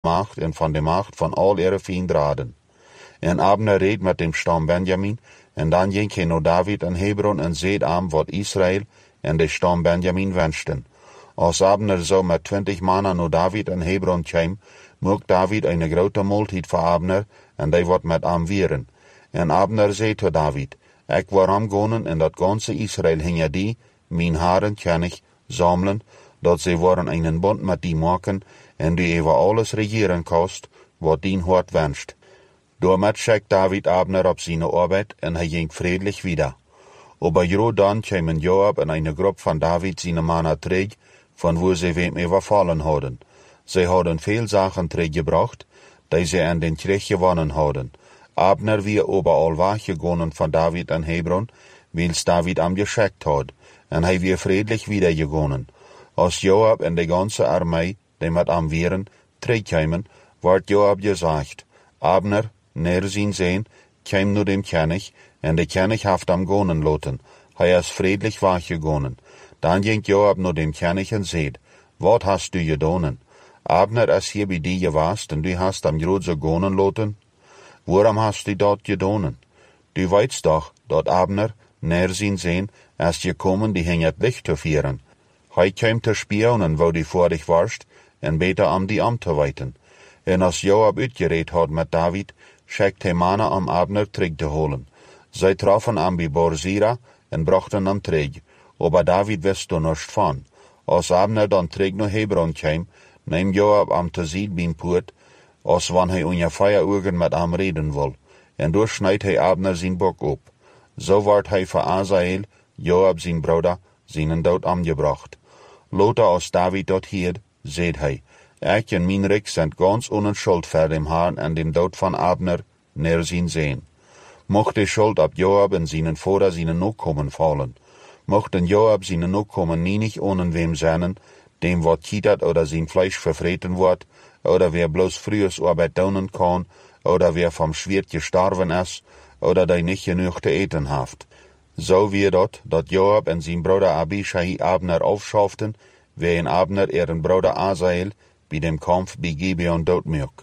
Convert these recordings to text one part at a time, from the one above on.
macht en van de macht van al ihre vrienden. En Abner reed met dem stam Benjamin, en dan ging hij naar David en Hebron en zeed aan wat Israël en de stam Benjamin wensten. Als Abner zo met 20 mannen naar David en Hebron kwam, mocht David een grote maaltijd voor Abner, en die wordt met hem vieren. En Abner zei tot David, ik wil hem gonen en dat ganze Israël hinge die, mijn haren ken ik, zamelen, dat ze worden een bond met die maken, en die over alles regeren kost, wat dien hart wenst. Daarmee schickt David Abner op zijn arbeid, en hij ging vredelijk wieder. Aber jo dan kwamen Joab en een groep van David zijn mannen terug, van waar ze hem overvallen hadden. Zij hadden veel zaken teruggebracht, die ze aan den krieg gewonnen hadden. Abner weer overal weggegaan van David en Hebron, wils David hem geschikt had, en hij weer vredelijk wiedergegaan. Als Joab en de ganze armee, die met hem waren, terugkwamen, werd Joab gezegd, Abner, naar zijn zin, kwam naar dem König, en de König heeft hem gaan laten. Hij is vredelijk weggegaan. Dan ging Joab naar dem König en zei, wat hast du gedaan? Abner is hier bij die geweest, en du hast hem grootse gaan laten. Waarom hast du dat gedaan? Du weet toch dat Abner, naar zijn zin, is gekomen die ging het licht te vieren. Hij kwam te spionen waar die voor dich warst, en beter om die te weten. En als Joab uitgereed had met David, schikte hij mannen om Abner terug te halen. Zij troffen hem bij Borzira en brachten hem terug, aber David wist er niets van. Als Abner dan terug naar Hebron kwam, neemt Joab hem te zien bij een poort, als wanneer hij ongeveer uren met hem reden wil, en door snijdt hij Abner zijn bok op. Zo wordt hij voor Azael, Joab zijn broeder, zijn dood omgebracht. Later als David dat hield, zei hij, ik en mijn rijk zijn ganz onschuld voor dem Herrn en dem dood van Abner naar zijn zin. Mocht de schuld op Joab en zijn vader zijn nakomen vallen. Mochten Joab zijn nakomen niet ohne wem zijn, dem wat kietert oder zijn vlees vervreten wordt, oder wer bloos frühes arbeid doen kan, oder wer vom Schwert gestorven is, oder die niet genoeg te eten heeft. Zo weer dat Joab en zijn broeder Abishai Abner aufschaften, wien Abner ihren broeder Azael bij dem Kampf bij Gibeon doodmoek.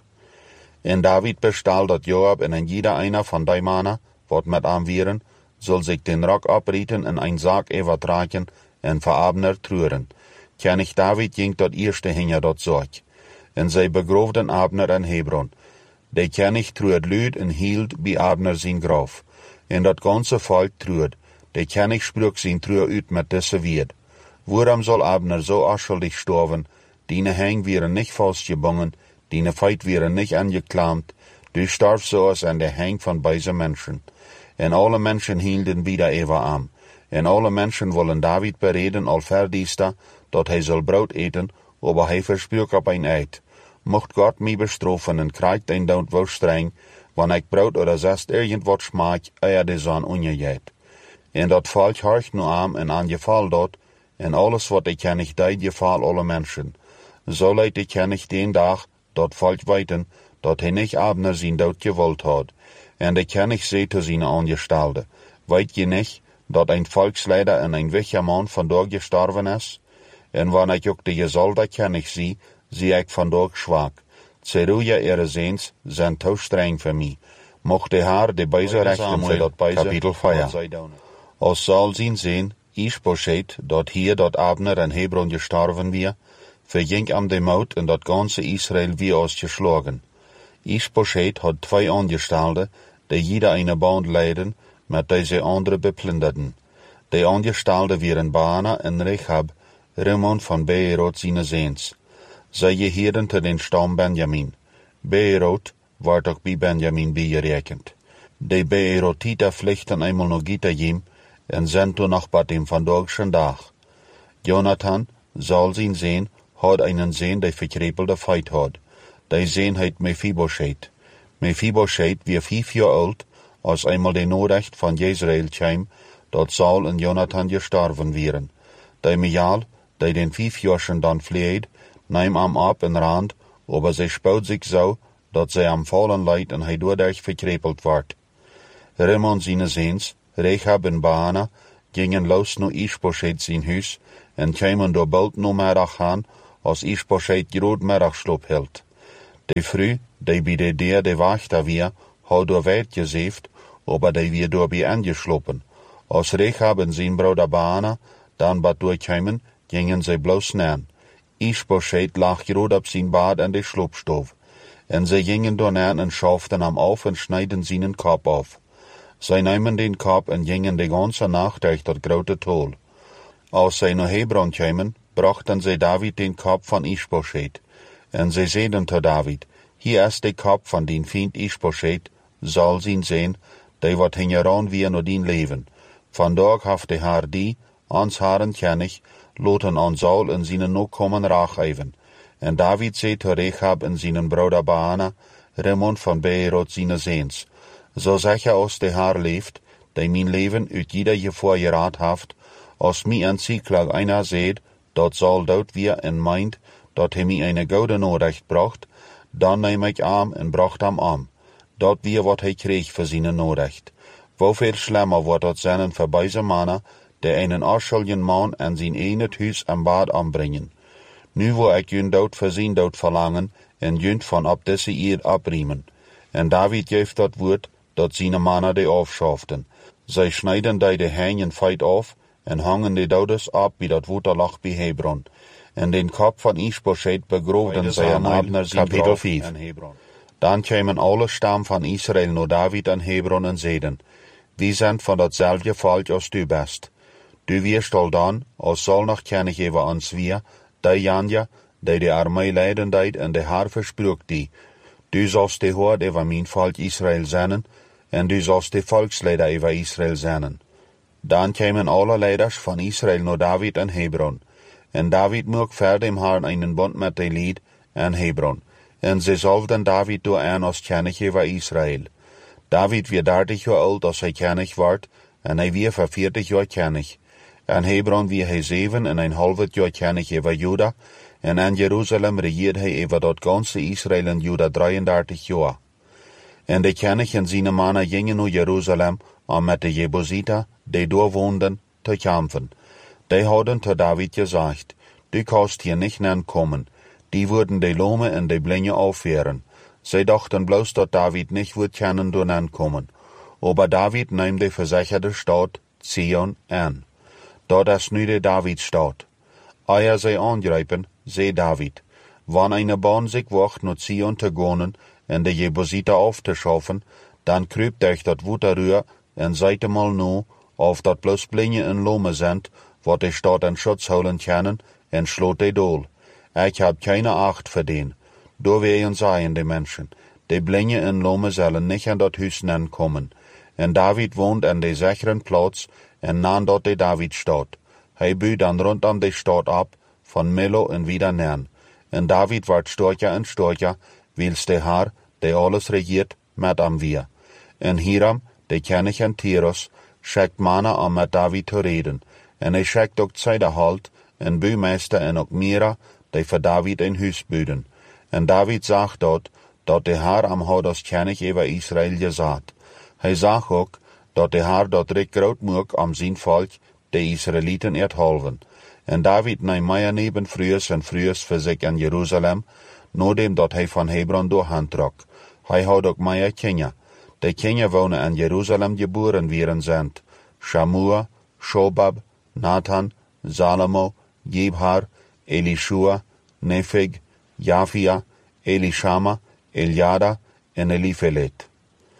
En David bestal dat Joab en jeder einer van die mannen, wat met hem wieren, zal zich den rok abrieten en een zaak overdragen en voor Abner treuren. König David ging tot eerste hinge dat zorg. En zij begroefden Abner in Hebron. De König treurt luid en hield bij Abner zijn graf. En dat ganze volk treurt. De König sprak zijn treur uit met deze woord. Waarom zal Abner zo afschuldig sterven? Diene hang wieren niet vastgebonden, diene feit wieren niet aangeklaamd. Du starf zoals aan de hang van deze mensen. En alle mensen hielden wieder over hem. En alle mensen willen David bereden al verdiesta, dat hij zal brood eten, aber hij versprak op een eed. Mocht God mij bestrafen en krijgt een dood wel streng, wanneer ik brood oder zest irgendwat smaak, de zon ongegeet. En dat volk horcht nu aan en aangeval dat, en alles wat de König deed, geval alle mensen. Zo leidt de König den dag, dat volk weten, dat hij niet Abner zijn dood gewild had. En de König zei te zijn aangestalde, weet je niet, dat een volksleider en een wichtiger man vandaag gestorven is? En wanneer ik ook de gezalde König zie ik vandaag zwak. Zeruja ihre zins zijn te streng voor mij. Mocht de Heer de bijze rechten voor dat bijze, kapitel 4. Als zal zien zijn, Ish-Boschet, dat hier dat Abner in Hebron gestorven weer, verging am de moed en dat ganze Israël weer ausgeschlagen. Ish-Boschet had 2 aangestalden, die jeder eine band leiden, met deze andere beplinderden. De aangestalden waren Baana en Rechab, Rimmon van Beerot zijn zins. Zij geheerden te den stam Benjamin. Beerot wordt ook bij Benjamin bijgerekend. De Beerotiter vluchten eenmaal naar Gittayim en zijn toen nog bij dem vandaagse dag. Jonathan, zal zijn zin, had einen zin die verkrepelde feit had. Die zin heet Mephibosheth. Mephibosheth weer 5 jaar oud, als eenmaal de noorrecht van Jezreel kwam, dat Saul en Jonathan gestorven waren. Die Michal, die den 5 jaar dan vleed, neem hem op en rand, aber zij spout zich zo, dat zij hem vallen leidt en hij doordat verkrepeld wordt. Rimmon zijn zins, Rechab en Baana, gingen los naar Ish-Boschet zijn huis, en kwamen door bald namiddag aan, als Ish-Boschet groot middagslop hield. De früh, de bij de deur de wachter weer, had door weit gezeefd, aber de weer door bij angesloppen. Als Rechab en zijn broeder Baana dan bad durchkämen, gingen sie bloß nähen. Ischboschet lag groot op zijn bad en de sloopstoof. En ze gingen door nähen en schauften am auf en schneiden zijn Kopf auf. Zij namen den Kopf en gingen de ganze Nacht durch dat grote Tol. Als zij naar Hebron kämen, brachten sie David den Kopf von Ischboschet. En ze zeiden tot David, hier is de Kopf van den Fiend Ischboschet, zal zien zijn, die wat hingeran weer naar dien leven. Vandaag haft de haar die, ans haren kennig, loten an Saul en zijn Nachkommen Rach even. En David zei tot Rechab en zijn broeder Baana, Remond van Beerot zijn Seens. So sicher als de haar leeft, die mijn leven uit jeder gevoor geraad haft, als mij een zieklag einer seht, dat Saul dood weer en meint, dat hij mij eine gouden Nachricht bracht, dan neem ik arm en bracht hem arm. Dat weer wat hij kreeg voor zijn Nachricht. Woveel schlimmer wordt dat zijn voor beide mannen, die einen afschuldigen man en zijn eenet huis en bad aanbrengen. Nu wil ik jun dood voor zijn dood verlangen en jun van op deze eerd abriemen. En David geeft dat woord, dat zijn mannen die afschaften. Zij schneiden die de Hähnchen feit af en hangen de doders ab bij dat waterlag bij Hebron. En den Kopf van Ischboschet begroofden zij aan Abner zijn vrouw in Hebron. Dan kwamen alle stam van Israël naar David en Hebron en zeiden, wie zijn van datzelfde volk als du best. Du wirst al dan, als Saul nog kennig geven ans wir, die Janja, die de armee leiden deed en de haar versprook die. Du sollst de hoort over mijn volk Israël zijn, en du sollst de volksleider over Israël zijn. Dan kwamen alle leiders van Israël naar David en Hebron. En David mocht verder im Herrn einen Bund met de Lied en Hebron. En ze salvden David door aan als kennig over Israël. David weer 30 jaar oud als hij kennig werd, en hij weer voor 40 jaar kennig. En Hebron weer hij 7,5 jaar kennig over Juda, en in Jeruzalem regiert hij over dat ganze Israël en Juda 33 jaar. En de kennig en zijn mannen gingen naar Jeruzalem, om met de Jebusiter, die doorwoonden, te kämpfen. Die hadden tot David gezegd, du kannst hier nicht kommen. Die würden de Lome en de Blinde aufwehren. Zij dachten bloß, dat David nicht wird können door kommen. Aber David nahm de versicherte Stadt Zion an. Dat is nu de Davidstad. Eer zij angreipen, zei David, wann eine Bahn sich wacht naar Zion te gaan en de Jebusiter aufzuschaffen, dan kruipt durch dat Wutterrühr en seid mal nu, of dat bloß Blinde en Lome sind, wat de Stadt in Schutz houden können, en sloot de dool. Ik heb keine Acht voor den. Door wegen zeien de Menschen, de Blinde en Lome zullen nicht in dat huis kommen. En David woont in de sicheren plaats, en nam dat de Davidstad. Hij buut dan rondom de stad ab, van Millo en wieder nern. En David werd sterker en sterker, wils de Haar, de alles regiert, met am wir. En Hiram, de kennig en Tiros, schickt mannen om met David te reden. En hij schickt ook Zeiderhalt, en buurmeester en ook Mira, die voor David een huis buden. En David zag dat de Haar am had als kennig over Israël gezegd. Hij zag ook, dat de Haar dat recht groot moek am zijn volk, de Israëlieten erhalven. En David nam meer neben Frühs en Frühs voor zich in Jeruzalem, nadat dat hij van Hebron doorhantrok. Hij had ook meer kinderen. De kinderen wonen in Jeruzalem geboren werden zijn. Shamua, Shobab, Nathan, Salomo, Jebhar, Elishua, Nepheg, Jafia, Elishama, Eliada en Eliphelet.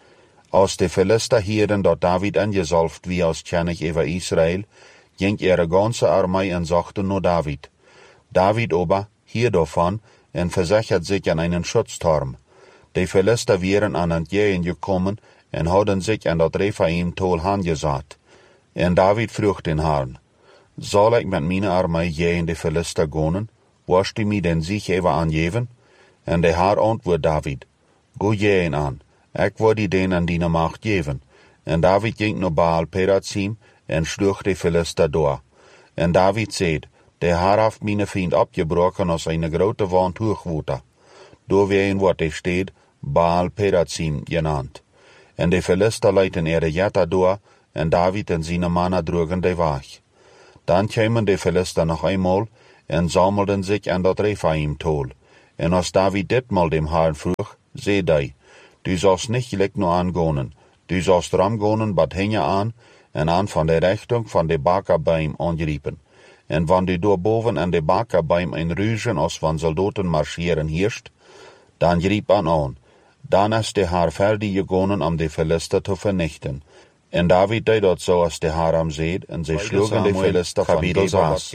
Als de Philister hielden dat David angezalft wie als kennig over Israël, ging ihre ganze Armee en zochten naar David. David aber hier davon en versichert sich an einen Schutzturm. De Philister wären an entgegen gekommen en hadden sich an dat Rephaim-Tol hangesat. En David vroeg den Herrn, zal ik met mijn Armee gegen de Philister gaan? Wirst du mir den Sieg even aangeven? En de Herr antwoord David, go gegen an, ik wil die den an die Macht geven. En David ging naar Baal Perazim en sloeg de Philister door. En David zei, de Herr heeft mijn vriend abgebroken als een grote wand hoogwater. Doorwegen wordt de stad Baal Perazim genannt. En de Philister leiden ihre Jätter door, en David en zijn mannen droegen de weg. Dan kwamen de Philister nog eenmaal en sammelden zich aan dat Rephaim-Tol. En als David ditmal dem Herrn vroeg, zei hij, du sollst nicht gelijk nur angonen, du sollst ramgonen bat hinge aan, en aan van de richting van de bakerbeim angriepen. En wann du door boven an de bakerbeim ein Rüschen als van soldaten marschieren heerst, dan griep aan. Dan is de Herr fertig gegonen om de Philister te vernichten. En David deed dat zoals de Herr hem zei, en zij sloegen de Philister van Gebaas.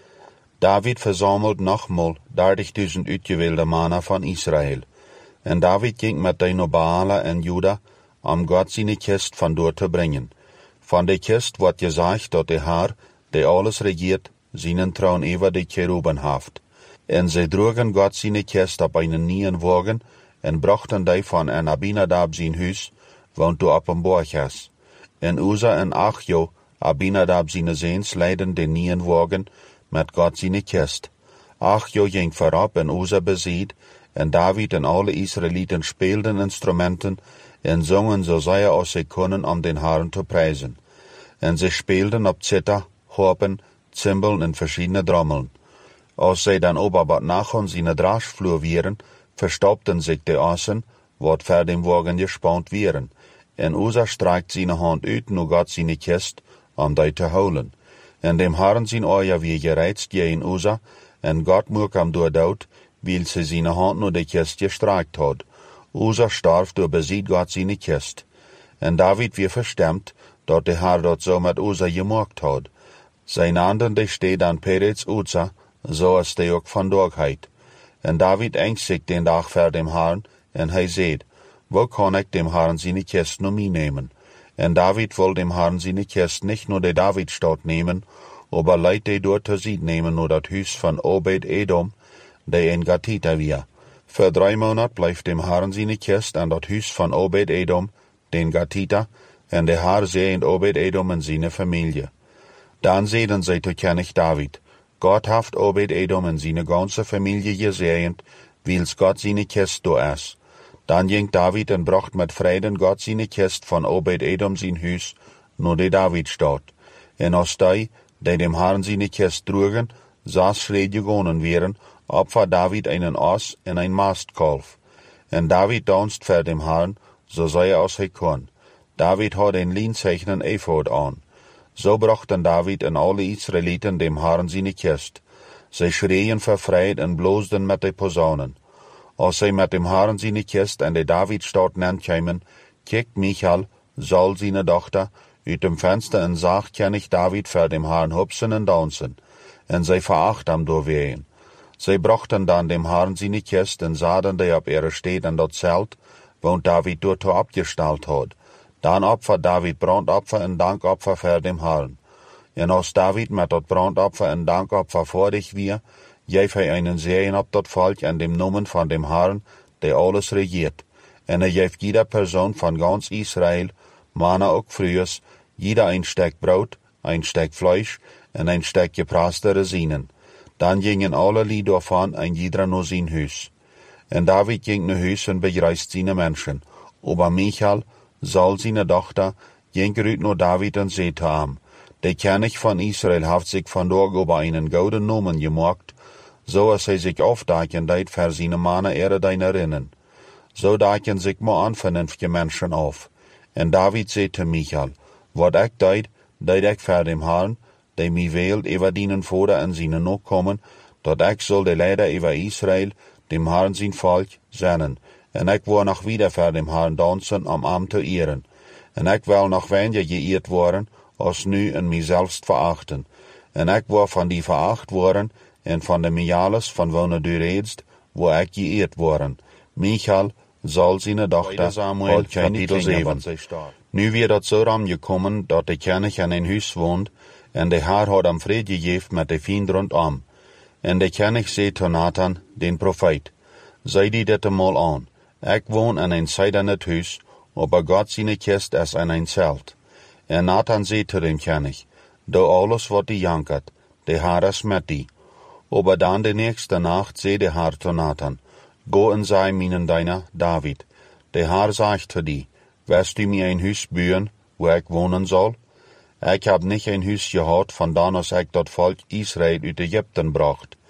David verzamelt nogmaal 30.000 uitgewählte Männer van Israël. En David ging met de Nobalen en Juda, om God zijn kist van door te brengen. Van de kist wordt gezegd dat de Herr, die alles regiert, zijn troon over de Cheruben haft. En zij droegen God zijn kist op een nienwagen, en brachten die van en Abinadab zijn huis, woont u op een borg is. En Uza en Achjo, Abinadab zijn zeens, leiden de nienwagen met God zijn kist. Achjo ging voorop en Uza bezied, en David en alle Israëlieten speelden instrumenten en zongen zo zij als zij konden om den Herrn te prijzen. En zij speelden op zither, harpen, cymbalen en verschiedene drommeln. Als zij dan ober wat nachon zijn draagvloer wieren, verstopten zich de assen, wat ver dem wagen gespannt wieren. En Uza streikt zijn hand uit, nu God zijn kist, om die te houden. En dem Herrn zijn oor wie gereizt in Uza, en God moek hem doordood, weil ze zijn hand nu de kist gestreikt had. Uza starf door beziet God zijn kist. En David weer verstemd, dat de Herr dat zo met Uza gemaakt had. Zijn anden de steed aan Peretz Uza, zoals de ook vandaag heit. En David ängstigt den dag voor dem Herrn, en hij zei, wo kan ik dem Herrn zijn kist nu mee nemen? En David wil dem Herrn zijn kist nicht nur de Davidstad nemen, aber leidt de door te ziet nemen nur dat huis van Obed-Edom, de in Gatita weer. Voor 3 Monat blijft dem Herrn zijn kist aan dat huis van Obed-Edom, den Gatita, en de Herr zeent Obed-Edom en zijn familie. Dan zeiden zij tot König David, Gott haft Obed-Edom en zijn ganze familie gezegend, wils Gott zijn kist do is. Dan ging David en bracht met vreden God zijn kist van Obed-Edom zijn huis, naar de Davidstad. En als die dem Herrn zijn kist droegen, saß schreed gegonen wären, opfer David einen Ass en ein Mastkalf. En David danst voor dem Herrn, so sei als hij kon. David had een lienzeichnen Ephod aan. So brachten David en alle Israëlieten dem Herrn zijn kist. Zij schreien vervreid en bloosden met de posaunen. Als zij met dem Herrn zijn kist en de Davidstad nenkeimen, kijkt Michal, Saul zijn dochter, uit dem venster en zag König David voor dem Herrn hupsen en dansen. En zij veracht hem doorween. Zij brachten dan dem Herrn zijn kist en zaden die op ihre steed en dat zelt, woont David door te opgesteld had. Dan opfer David brandopfer en dankopfer voor dem Herrn. En als David met dat brandopfer en dankopfer voordig weer, geef hij einen Segen op dat volk en dem Nomen van dem Herrn, der alles regiert. En hij geeft jeder Person van ganz Israël, Manna ook frühers, jeder ein Stück Brot, ein Stück Fleisch en ein Stück gepraste Resinen. Dan gingen alle Lied davon en jeder naar zijn huis. En David ging naar huis en begreist zijn mensen. Aber Michal, Saul zijn dochter, ging eruit naar David en zei te hem, de König van Israël heeft zich vandaag over einen gouden Nomen gemaakt, so als hij zich afdaken deed voor zijn mannen herinneren. So daken zich maar onvernünftige mensen af. En David zei te Michal, wat ik deed ik voor dem Herrn, die mij wählt over dienen Vater en zijn Nachkommen, dat ik zal de Leider over Israël, dem Herrn zijn volk, zenden. En ik wil nog wieder voor dem Herrn dansen om hem te eeren. En ik wil nog weniger geëerd worden, als nu en mijzelf verachten. En ik wil van die veracht worden, en van de mijales van wonen du redst, wo ik geëerd worden. Michal, Saul zijn dochter, Samuel, kapitel 7. Nu weer dat zo ram gekomen, dat de König in een huis woont, en de Herr had hem vrede gegeven met de vriend rondom. En de König zei tot Nathan, den Prophet, zei die dit eenmaal aan, ik woon in een zijdend huis, aber God zijn kist is in een zelt. En Nathan zei tot dem König, do alles wat die jankert, de Herr is met die. Aber dan de nächste Nacht zei de Herr tot Nathan, go en zei mijnen deiner David, de Herr zegt tot die, wirst du mir ein huis bouwen, wo ik wonen zal? Ik heb niet een huis gehad, van dan als ik dat volk Israël uit Egypten bracht.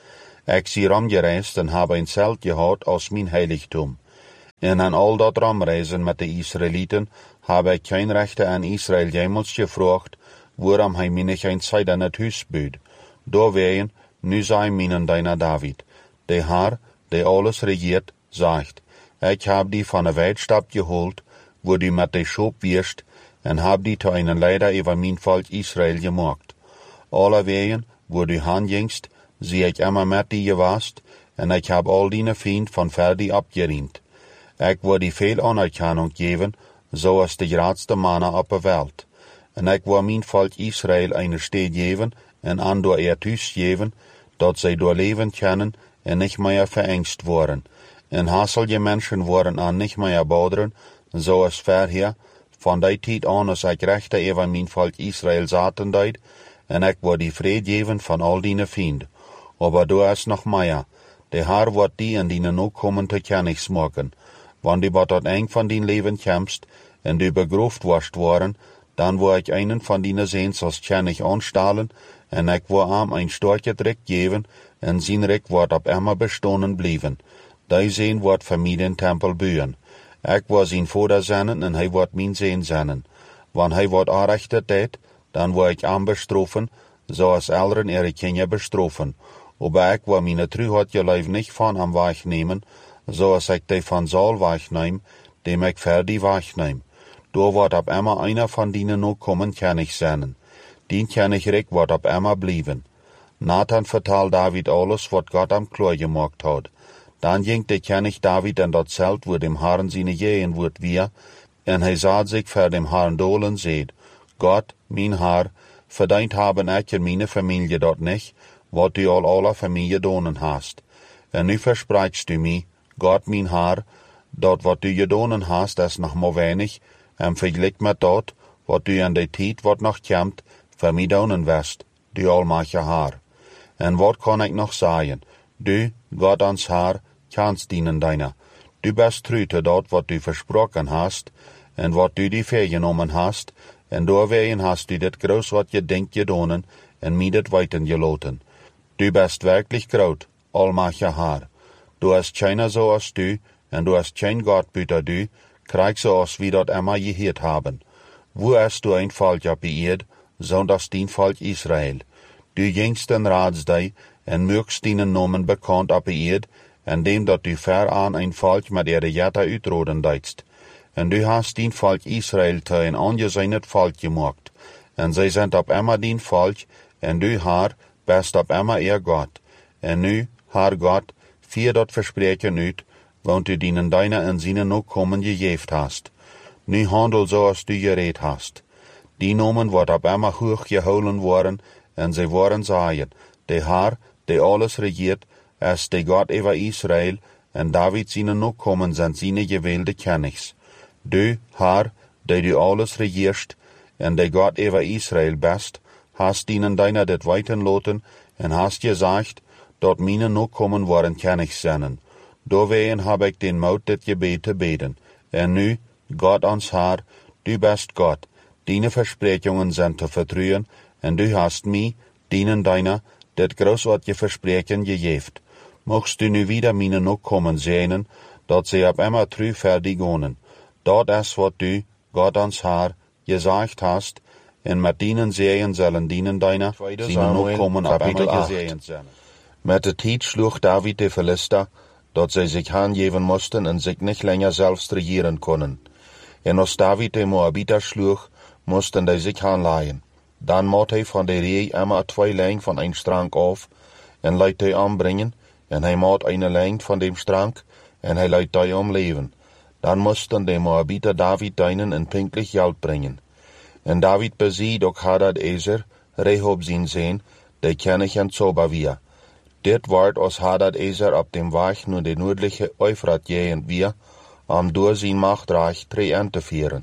Ik zie rondgereisd en heb een zelt gehad als mijn heiligdom. En aan al dat rondreizen met de Israëlieten heb ik geen rechter aan Israël jemals gevraagd, waarom hij mij geen tijd aan het huis buurt. Doorwegen, nu zei mijn dienaar David, de Heer, die alles regeert, zegt, ik heb die van de weidstap gehoord, waar du met de schop wierst, en heb die tot een leider over mijn volk Israël gemaakt. Alle wegen, waar du heen gingst, zie ik immer met die geweest, en ik heb al die vriend van ver die abgeriend. Ik wil die veel anerkenning geven, zoals de grootste mannen op de wereld. En ik wil mijn volk Israël een steed geven, en aan door het huis geven, dat zij door leven kunnen en niet meer verengst worden. En hij zal je mensen worden aan niet meer bouderen, zoals verheer, van die tijd aan als ik rechter over mijn volk Israël zaten deed, en ik wil die vrede geven van al die vrienden. Maar door is nog meer. De Heer wordt die en die nu komen te kennis maken. Wanneer du tot een van die leven komst, en du begroefd worst worden, dan wil ik een van die zeens als kennis aanstellen, en ik wil hem een sterke druk geven, en zijn rijk wordt op immer bestonen blijven. Die zeen wordt voor mij den tempel buien. Ik wil zijn vader zijn, en hij wordt mijn zeen zijn. Wanneer hij wordt aanrechter deed, dan wil ik hem bestroffen, zoals elderen ihre kinderen bestroffen. Maar ik wil mijn truheid je leven niet van hem wegnemen, zoals ik die van Saul wegneem, die ik ver die wegneem. Door wordt op immer einer van die nu komen kennis zijn. Die kennigrik wordt op immer blijven. Nathan vertelt David alles wat God hem klaar gemaakt had. Dan ging de kennis David in dat zelt waar dem Herren zijn jeen wordt weer, en hij zat zich voor dem Herren dolen zeed, God, mijn Heer, verdiend hebben ik en mijn familie dat niet, wat du al alle familie donen hast. En nu verspreekst du mij, God, mijn Heer, dat wat du gedonen hast is nog maar weinig, en vergelijk met dat, wat du in de tijd wat nog komt, voor mij donen west, du almachtige Heer. En wat kan ik nog zeggen? Du, God ons Heer, kanst dienen deiner. Du best trouw te dat wat du versproken hast, en wat du die vergenomen hast, en doorwegen hast du dit groot wat je denkt gedonen, en mij dit weten gelaten. Du best werkelijk groot, almachtige Heer. Du hast keiner zoals du, en du hast geen God buiten du, krijg zoals wie dat immer geheerd hebben. Wo is du een volk op de eerd, zondags dien volk Israël. Du gingst en raadsdij, en mögst dienen nomen bekend op de eerd, en dem dat du ver aan een volk met ihre jetta uitroden deidst. En du hast dien volk Israël te een aangezienheid volk gemaakt. En zij zijn op immer dien volk, en du, Heer, best op immer eer God. En nu, Heer God, vier dat verspreken uit, want u dienen deine en zinnen ook komen gegeven hast. Nu handel zoals du gereed hast. Die nomen wordt op immer hoog gehouden worden, en zij worden zeggen, de Heer, die alles regeert, is de God over Israël, en David zinnen ook komen zijn zinnen gewilde kennis. Du, Heer, die du alles regeerst, en de God over Israël best, hast dienen deiner dit weten laten, en hast gezegd, dat mijnen ook komen worden kennis zijn. Doorwegen heb ik den moed dit gebed te beden. En nu, God ons Heer, du best God, diene versprekingen zijn te vertrouwen, en du hast mij, dienen deiner, dit groot wat je verspreken gegeven. Mocht du nu wieder mijnen ook komen zijn, dat zij op immer trouw verdig gaan. Dat is wat du, God ons Heer, gezegd hast, en met dienen zeeën zullen dienen deiner, zien ook komen op immer gezegend zijn. Met de tijd sloeg David de Philister, dat zij zich aangeven moesten en zich niet langer zelfs regeren konden. En als David de Moabiter sloeg, moesten die zich aanlaaien. Dan moet hij van de ree immer 2 lijn van een strang af, en liet hij aanbrengen, en hij moet een lijn van dem strang, en hij liet die omleven. Dan moesten de Moabiter David dienen en pinkelijk geld brengen. En David beziet ook Hadad-ezer, Rehob zijn zeen, die kennig en zober weer. Dit wordt als Hadad-ezer op dem weg naar de noordelijke Eufrat gegend weer, om door zijn machtrijk 3 aan te vieren.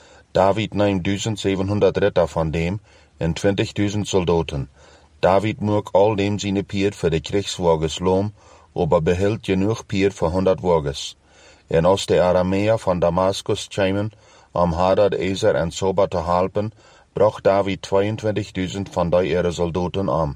David neemt 1700 ritter van dem en 20.000 soldaten. David moest al dem zijn pier voor de krijgswagens loom, maar behield genoeg pier voor 100 wagens. En als de Arameer van Damascus kwamen om Hadad-ezer en Soba te helpen, bracht David 22.000 van die ihre soldaten om.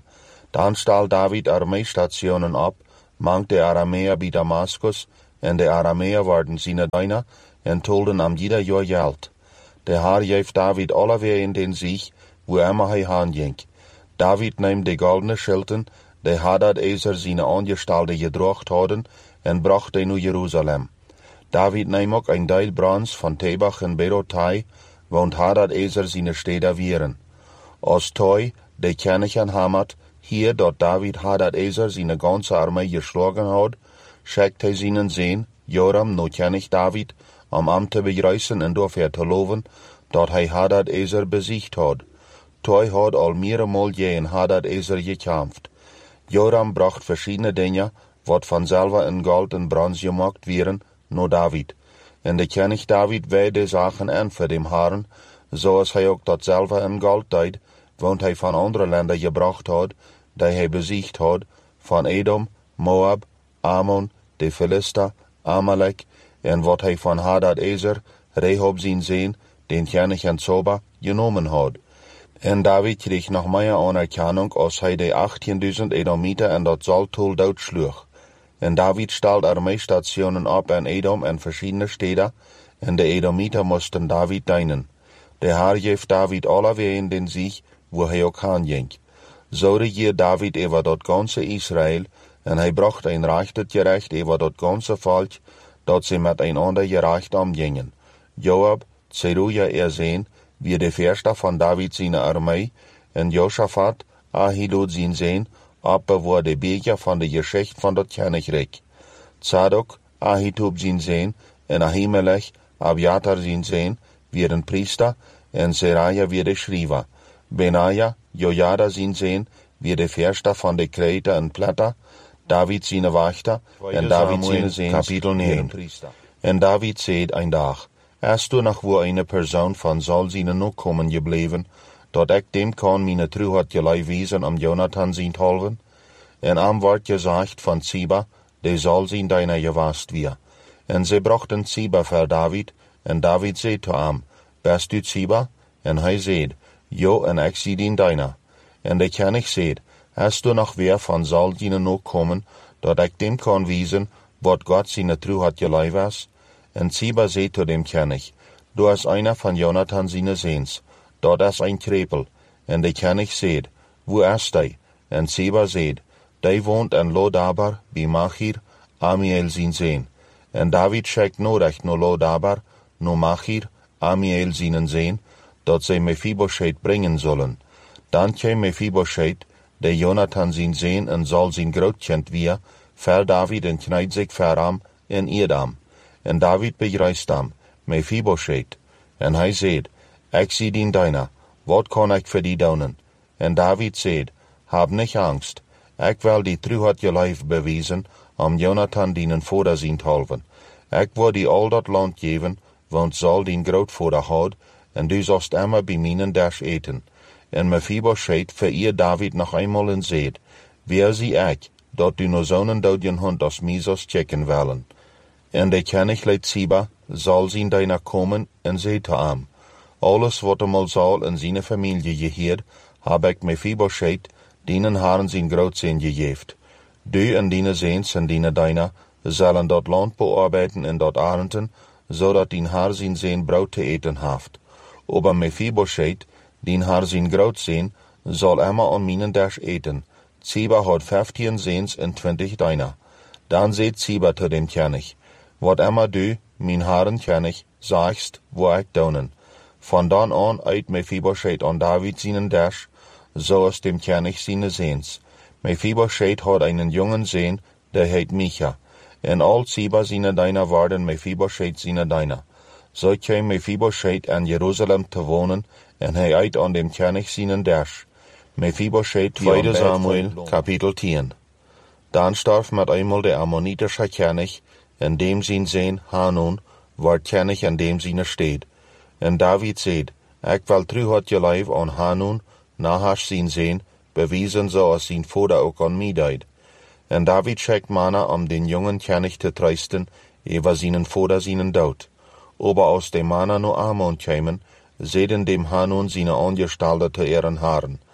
Dan stal David armeestationen op, mank de Arameer bij Damascus, en de Arameer waren zijn dienaar en tolden am ieder jaar geld. De Heer geeft David alweer in den Sieg, wo immer hij heen ging. David neemt de goldene schilden, de Hadadezer zijn aangestalde gedroogd hadden, en bracht die naar Jeruzalem. David neemt ook een deel brons van Tebach en Berotai, want Hadadezer zijn steden wieren. Als Toi, de kennig aan Hamat, hier dat David Hadadezer zijn ganze armee geslagen had, schickt hij zijn zoon, Joram, naar kennig David, om hem te begrijzen en daarvoor te loven, dat hij Hadadezer besiegt had. Toi had al meermaal tegen Hadadezer gekämpft. Joram bracht verschillende dingen, wat van zilver en goud en brons gemaakt werden, naar David. En de kennig David weid de zaken aan voor dem Herren, zoals hij ook dat zilver en goud deed, want hij van andere landen gebracht had, die hij besiegt had, van Edom, Moab, Ammon, de Philister, Amalek, en wat hij van Hadadezer, Rehob zijn zoon, den kennig en Zoba, genomen had. En David kreeg nog meer anerkennung als hij de 18.000 Edomiten en dat zaltol doodsloeg. En David stelde armeestationen op in Edom en verschillende steden, en de Edomiten moesten David dienen. De Heer geeft David alweer in den Sieg, wo hij ook heen ging. Zo regeert David over dat ganze Israël, en hij bracht een rechtet gerecht over dat ganze volk, dat ze met einander gerecht omgingen. Joab, Zeruja zoon, wie de verste van David zijn armee, en Josaphat, Ahilud zijn zoon, opbewaar de beker van de geschicht van dat koninkrijk. Tzadok, Ahitub zijn zoon, en Ahimelech, Abiatar zijn zoon, werden priester, en Seraja weer de schrijver. Benaja, Jojada zijn zoon, weer de verste van de kreten en pletter, David zijn wachter, en David zijn zoon, kapitel 9. En David zei een dag, als du nog wo eine persoon van Saul zijn nakomen gebleven, dat ik dem kan mijn truheid gelei wezen om Jonathan zijn te helpen? En am wordt gezegd van Ziba, de zal zijn dienaar geweest weer. En ze brachten Ziba voor David, en David zei te hem, best u Ziba? En hij zei, jo, en ik zie dien dienaar. En de kennig zei, als du nog weer van Saul zijn nakomen, dat ik dem kan wezen, wat God zijn truheid gelei was? En Ziba zei tot dem kennig, du is einer van Jonathan zijn zoons, dat is een krepel. En de kennig zei, wo is hij? En Ziba zei, die woont in Lodabar, bij Machir, Amiel zijn zoon. En David schikt nodig naar Lodabar, naar Machir, Amiel zijn zoon, dat zij Mephibosheth brengen zullen. Dan kwam Mephibosheth, de Jonathan zijn zoon en Saul zijn grootkind weer, voor David en kniet zich voor hem en eert hem. En David begrijst hem, Mephibosheth. En hij zei, ik zie dien dienaar, wat kan ik voor die doen? En David zei, heb niet angst, ik wil die truheid je lijf bewijzen, om Jonathan dienen vader zijn te helpen. Ik wil die al dat land geven, want Saul dien grootvader had, en du zult immer bij mijn dash eten. En Mephibosheth vereert David nog eenmaal en zei, weer zie ik, dat du naar zo'n dodjen hond als mij zult checken willen. En de kennig leed Ziba, zal zijn dienaar komen, en zei te hem, alles wat al Saul en zijn familie geheerd, heb ik Mephibosheth, dienen haren zijn grootzoon gegeven. Du en dine zoons en dine dienaar zullen dat land bearbeiden en dat arenden, zodat dien haar zijn zoon brood te eten heeft. Aber Mephibosheth, dien haar zijn grootzoon, zal immer aan mijn dash eten. Ziba had 15 zoons en 20 dienaar. Dan zei Ziba te dem kennig, wat immer du, mijn haren kennig, sagst, wo ik doen. Van dan aan uit Mephibosheth aan David zijn dash, zoals dem kennig zijn zoons. Mephibosheth had einen jongen zoon, die heet Micha. En al Ziba zijn dienaar waren Mephibosheth zijn dienaar. Zo kwam Mephibosheth in Jeruzalem te wonen, en hij uit aan dem kennig zijn dash. Mephibosheth, 2 Samuel, kapitel 10. Dan starf met eenmaal de Ammonitische kennig, en dem zijn zoon Hanun, wordt kennig in dem zijn steed. En David zei, ik wil truheid je lijf aan Hanun, Nahash zijn zoon, bewijzen zoals zijn vader ook aan mij deed. En David schikt mannen om den jongen kennig te troosten, over zijn vader zijn dood. Aber als de mannen naar Ammon kwamen, zeiden dem Hanun zijn aangestalde te ihren haren.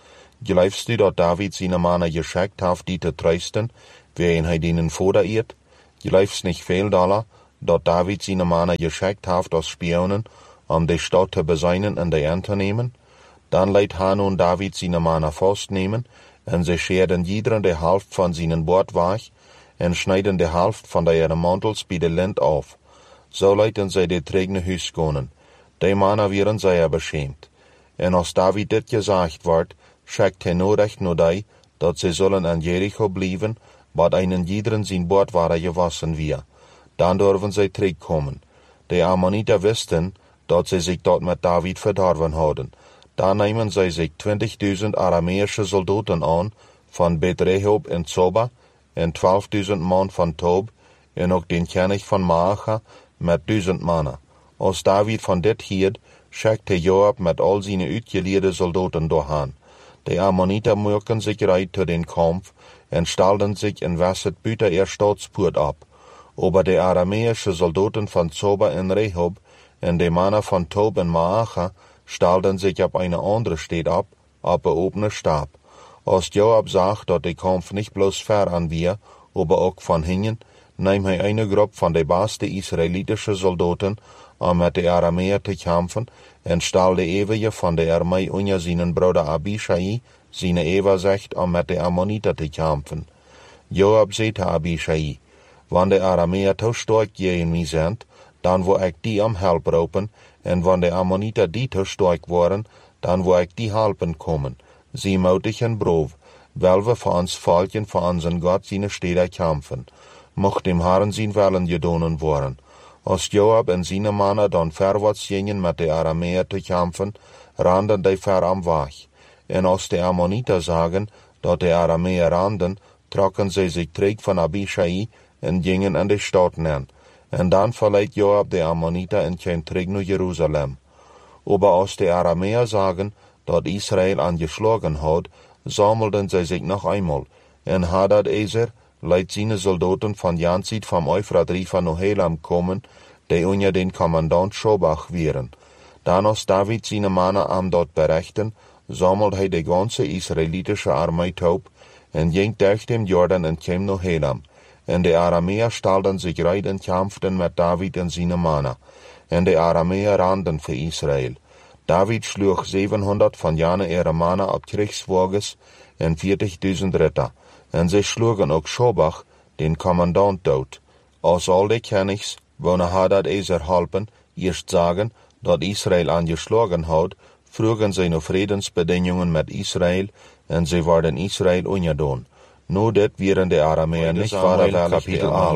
Geloofst u dat David zijn mannen geschickt heeft die te troosten, waarin hij dienen vader eert? Geloofst niet veel daarna, dat David zijn mannen geschickt heeft als spionen, om de stad te bezuinen en de aan te nemen? Dan leidt Hanun David zijn mannen vastnemen, en ze scheerden iedere de helft van zijn bord weg, en snijden de helft van de mantels bij de lint af. Zo lieten zij de tregene huis konen. De mannen werden zeer beschaamd. En als David dit gezegd wordt, schikt hij nodig naar die, dat ze zullen aan Jericho blijven, wat einen iederen zijn bord waren gewassen weer. Dan durven zij terugkomen. De Ammonieten wisten, dat ze zich tot met David verdorven hadden. Dan nemen zij zich 20.000 Arameische soldaten aan, van Bet-Rehob en Zoba, en 12.000 man van Tob, en ook den koning van Maacha, met 1000 mannen. Als David van dit hield, schikte Joab met al zijn uitgeleerde soldaten doorheen. De Ammonieten maakten zich gereed tot den kamp, en stelden zich en wasset buiten er stadspoort op. Aber de Arameische soldaten van Zoba en Rehob, en de mannen van Tob en Maacha, stelden zich op een andere stad op een opene stap. Als Joab zag dat de kamp niet bloos ver aan weer, aber ook van hingen, nam hij een groep van de beste Israëlitische soldaten om met de Arameer te kampen, en stelde evenje van de armee onder zijn broeder Abishai, zijn overzicht om met de Ammonieten te kampen. Joab zei te Abishai, wanneer de Arameer te sterk tegen mij zijn, dan wil ik die om hulp roepen, en wanneer de Ammonieten die te sterk worden, dan wil ik die helpen komen. Zie moedig en brov, wel we voor ons volken voor onze God zijn steden kampen. Mocht dem Herren zijn willen gedonen worden. Als Joab en zijn mannen dan verwaarts gingen met de Arameer te kampen, randen die ver am weg. En als de Ammonieten zagen dat de Arameer randen, trokken zij zich terug van Abishai en gingen aan de stad neer. En dan verliet Joab de Ammonieten en kwam terug naar Jeruzalem. Aber als de Arameer zagen dat Israël aangeslagen had, zamelden zij zich nog eenmaal. En Hadadezer liet zijn soldaten van Jansit van Eufrat van Nohelam komen, die onder den commandant Shobach waren. Dan als David zijn mannen aan dat berichten, zamelde hij de ganze Israëlitische armee op, en ging durch dem Jordan en kwam naar Helam. En de Arameer stelden zich reid en kampften met David en zijn mannen. En de Arameer randen voor Israël. David sloeg 700 van jane mannen op krigswagens en 40.000 ritter. En zij sloegen ook Shobach, den commandant, dood. Als al de kenigs, wonen Hadadezer helpen, eerst zagen dat Israël aangeslagen had, vroegen zij naar vredensbedingingen met Israël, en zij werden Israël onderdoen. Nu dit waren de Arameer niet vaarwel kapitel 11.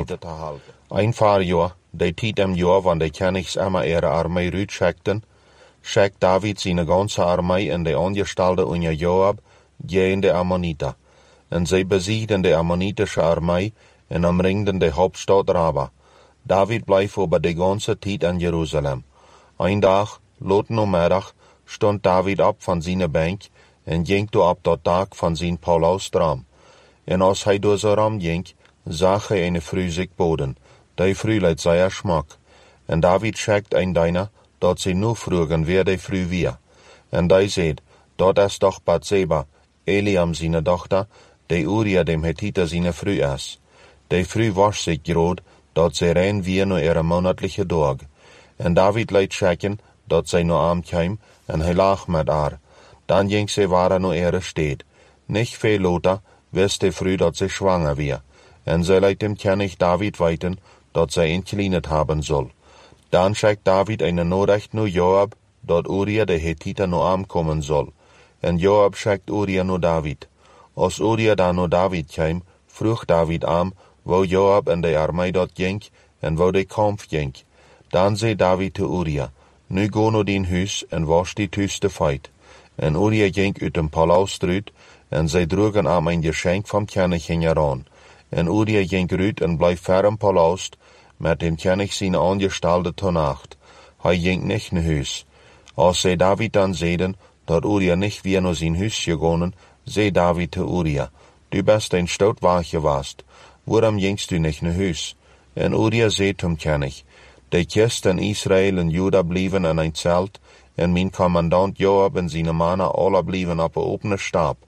Een paar jaar, de tijd em jaar wanneer de kenigs immer armee uitschikten, schikt David zijn ganze armee en de angestelde onder Joab tegen de Ammonieten. En zij besiegden de Ammonitische armee en omringden de hoofdstad Rabba. David bleef over de ganze tijd in Jeruzalem. Een dag, laat namiddag, stond David op van zijn bank en ging toe op dat dak van zijn palasraam. En als hij door zijn raam ging, zag hij een vrouw zich boden. Die vrouw leed zeer smak. En David schrikt een diener, dat ze nu vroegen wie de vrouw weer. En die zei, dat is toch Bathseba, Eliam zijn dochter, de Uria dem Hethiter zijn vrouw is. De vrouw was zich groot, dat ze rein weer naar ihre monatliche dag. En David leed schrikken, dat zij naar hem kwam, en hij lag met haar. Dan ging ze waren naar ihre stad. Niet veel later wist de vrouw dat ze zwanger weer. En zij liet dem König David weten, dat zij entkleinet hebben zal. Dan schikt David een nodig naar Joab, dat Uria de Hethiter naar hem komen zal. En Joab schikt Uria naar David. Als Uria dan naar David kwam, vroeg David hem, waar Joab en de armee dat ging, en waar de kamp ging. Dan zei David te Uria, nu ga naar din huis en was die thuis de feit. En Uria ging uit een paleis eruit, en zij droegen hem een geschenk van König aan. En Uria ging eruit en bleef ver in paleis, met dem König zijn aangestelde te nacht. Hij ging niet naar huis. Als zij David dan zeiden, dat Uria niet weer naar zijn huis gegaan, zei David te Uria, du bist een stout weg geweest, waarom gingst du niet naar huis? En Uria zei zum König, de kist in Israël en Juda blijven in een zelt, en mijn commandant Joab en zijn mannen alle blijven op een opene stap.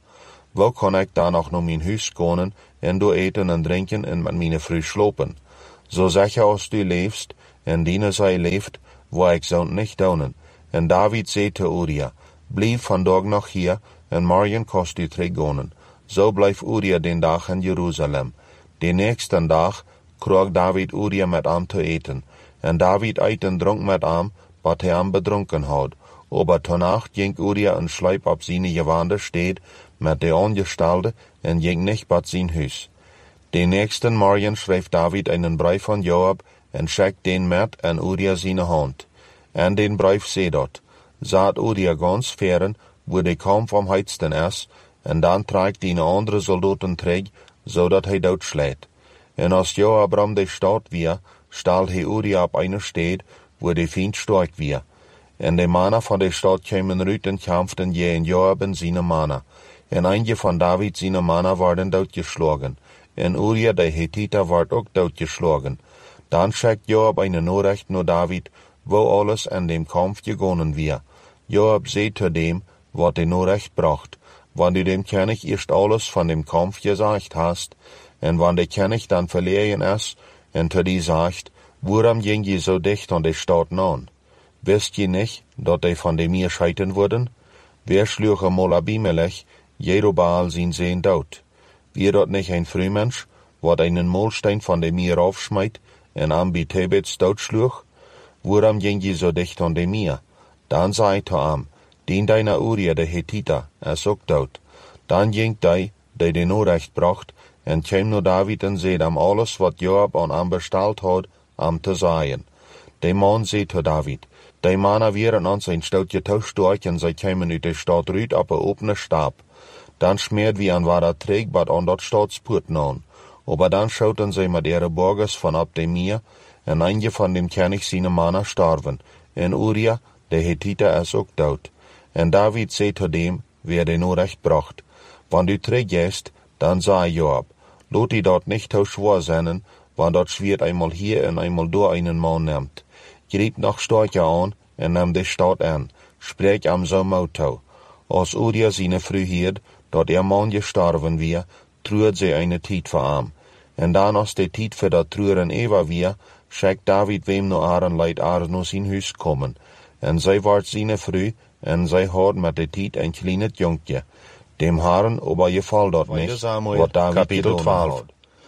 Wo kon ik dan nog naar mijn huis gaan en door eten en drinken en met mijn vrouw slopen? Zo zeg je als du leefst, en diene zij leeft, wo ik zou niet doen. En David zei te Uria, blijf vandaag nog hier, en morgen kost u teruggaan. Zo blijft Uria den dag in Jeruzalem. De nächsten dag kroeg David Uria met hem te eten. En David eet en dronk met hem, wat hij hem bedronken had. Aber tonnacht ging Uria en sleep op zijn gewande steed, met de Angestelde, en ging niet bad zijn huis. De nächsten morgen schreef David einen brief van Joab, en schickt den met en Uria zijn hand. En den brief zei dat, zaat Uria ganz fern, wo de kampf am heitsten is, en dan trekt die andere soldaten terug, zodat hij doodslaat. En als Joab ram de stad weer, stal hij Uria op eine steed, wo de Feind stark weer. En de mannen van de stad kwamen uit en kampften en Joab en zijn mannen. En einige van David zijn mannen werden doodgeslagen. En Uria de Hethiter werd ook doodgeslagen. Dan schickt Joab eine Nachricht naar David, wo alles in dem Kampf gegangen wir. Joab zei zu dem, wat de Nachricht bracht, wann du dem König erst alles von dem Kampf gesagt hast, en wann der König dann verlegen ist, en zu die sagt, warum ging je so dicht an de Stadt an? Wisst je nicht, dat die von dem Meer scheiden wurden? Wer schlug einmal Abimelech, Jerubbaal sein Sehen dood? Wie dat nicht ein Frühmensch, wat einen Molstein von dem Meer aufschmeit, en am Tebets dood schlug? Warum ging je so dicht an dem Meer? Dan zei to am, den deiner Uria de Hethiter, ook dood. Dan ging die de Nachricht bracht, en kwam naar David en zei am alles wat Joab an am besteld had, am te zeggen. De man zei to David, de mannen wären ons een stoutje touwstork en zij kwamen uit de stad ruit op een opene stab. Dan schmeert wie an waar dat trägbad an dat Staatspoort aan. Aber dan schauten zij met ihre Burgers van op de Meer, en einige van dem König seine mannen starven, en Uria, de Hethiter, is ook dood. En David zei to dem, wer de Nachricht bracht, wann du teruggehst, dan zei Joab, lot die dat nicht so schwer sein, wann dat Schwert einmal hier en einmal door einen Mann nimmt. Griep noch stärker an en nahm de Stadt an, sprech am so Motto. Als Uria seine Frau hiert, dat Mann gestorven wie, truert sie eine Tijd voor am. En dan als de Tijd voor dat truren Eva wie, schickt David wem no aren leid naar zijn huis kommen. En zij wordt seine Frau, en zij had met de Tijd een kleines Jonkje. Dem Herrn aber gefällt dat nicht, wat David Kapitel 12.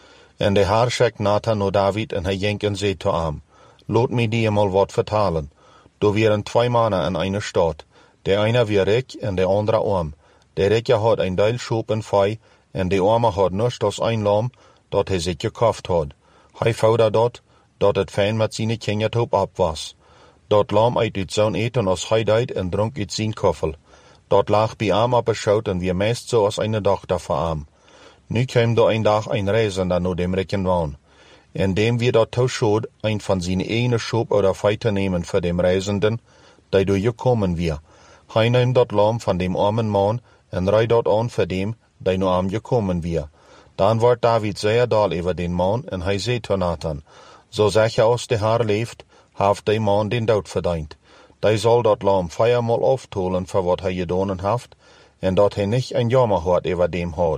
En de Herr schickt Nathan naar David en hij ging en zei to am, laat me die mal wat vertalen. Da wären zwei Männer in einer Stadt. Der eine war reich en der andere arm. Der Reiche hat ein Teil Schub en Fei, en der Arme hat nichts als ein Lamm, dat hij sich gekauft hat. Hij fordert dat het fein met zijn kindertop ab was. Dat Lamm eet uit zo'n eten als hij deed en dronk uit zijn koffel. Dat lag bij hem op een schoot en wie meest zo als eine Tochter voor hem. Nu kwam da een dag een Reisender naar dem Recken woon. En dem wir dat tauschod, ein van zijn ene Schub oder Feite nemen voor dem Reisenden, die door gekommen wir. Hij neemt dat Lamm van dem armen man en rijdt dat aan voor dem, die naar hem gekommen wir. Dan wordt David zeer dal over den man en hij zei to Nathan, zo zeg je als de Herr leeft, heeft de man den dood verdient. Die zal dat Lamm 4-maal aftolen voor wat hij gedaan heeft, en dat hij niet een jammer had over dem had.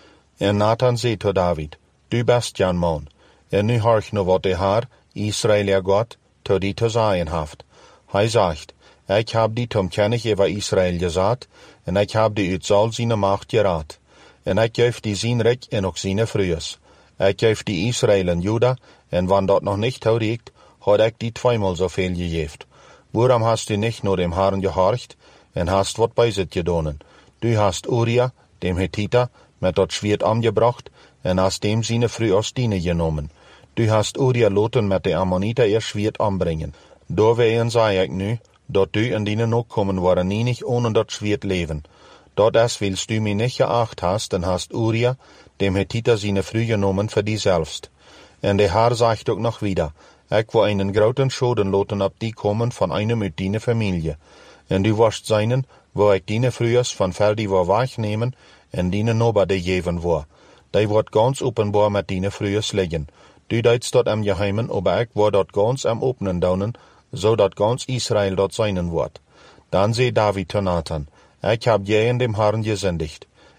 En Nathan zei to David, du bist jan man, en nu horch nu wat de Herr, Israël God, to die te zeggen heeft. Hij zegt, ik heb die tom König over Israël gezet, en ik heb die uit al zijn macht geraad. En ik geef die zijn rijk en ook zijn vrues. Ik geef die Israël en Juda, en wanneer dat nog niet toereikt, had ik die 2-maal zoveel gegeven. Waarom hast du nicht nur dem Herrn gehorcht, en hast wat bij zit gedaan? Du hast Uria, dem Hethiter, met dat Schwert angebracht, en hast dem seine Frau als Diener genommen. Du hast Uria loten met de Ammoniter ihr Schwert anbringen. Doorwegen zei ik nu, dat du en die Nachkommen waren nie nicht ohne dat Schwert leven. Dat es willst du mir nicht geacht hast, en hast Uria, dem Hethiter seine Frau genommen für die selbst. En de Herr sagt ook nog wieder, ik wil einen groten Schoden loten op die kommen van einem uit die Familie. En du wirst seinen, wo ik die Frühers van ver die war wegnemen, en die Nober de geven war. Die wordt ganz openbaar met die Frühers liggen. Du deitst dat am Geheimen, aber ik word dat ganz am openen daunen, so dat ganz Israel dat seinen wordt. Dan zei David to Nathan, ik heb jij in dem Herrn gesündigt.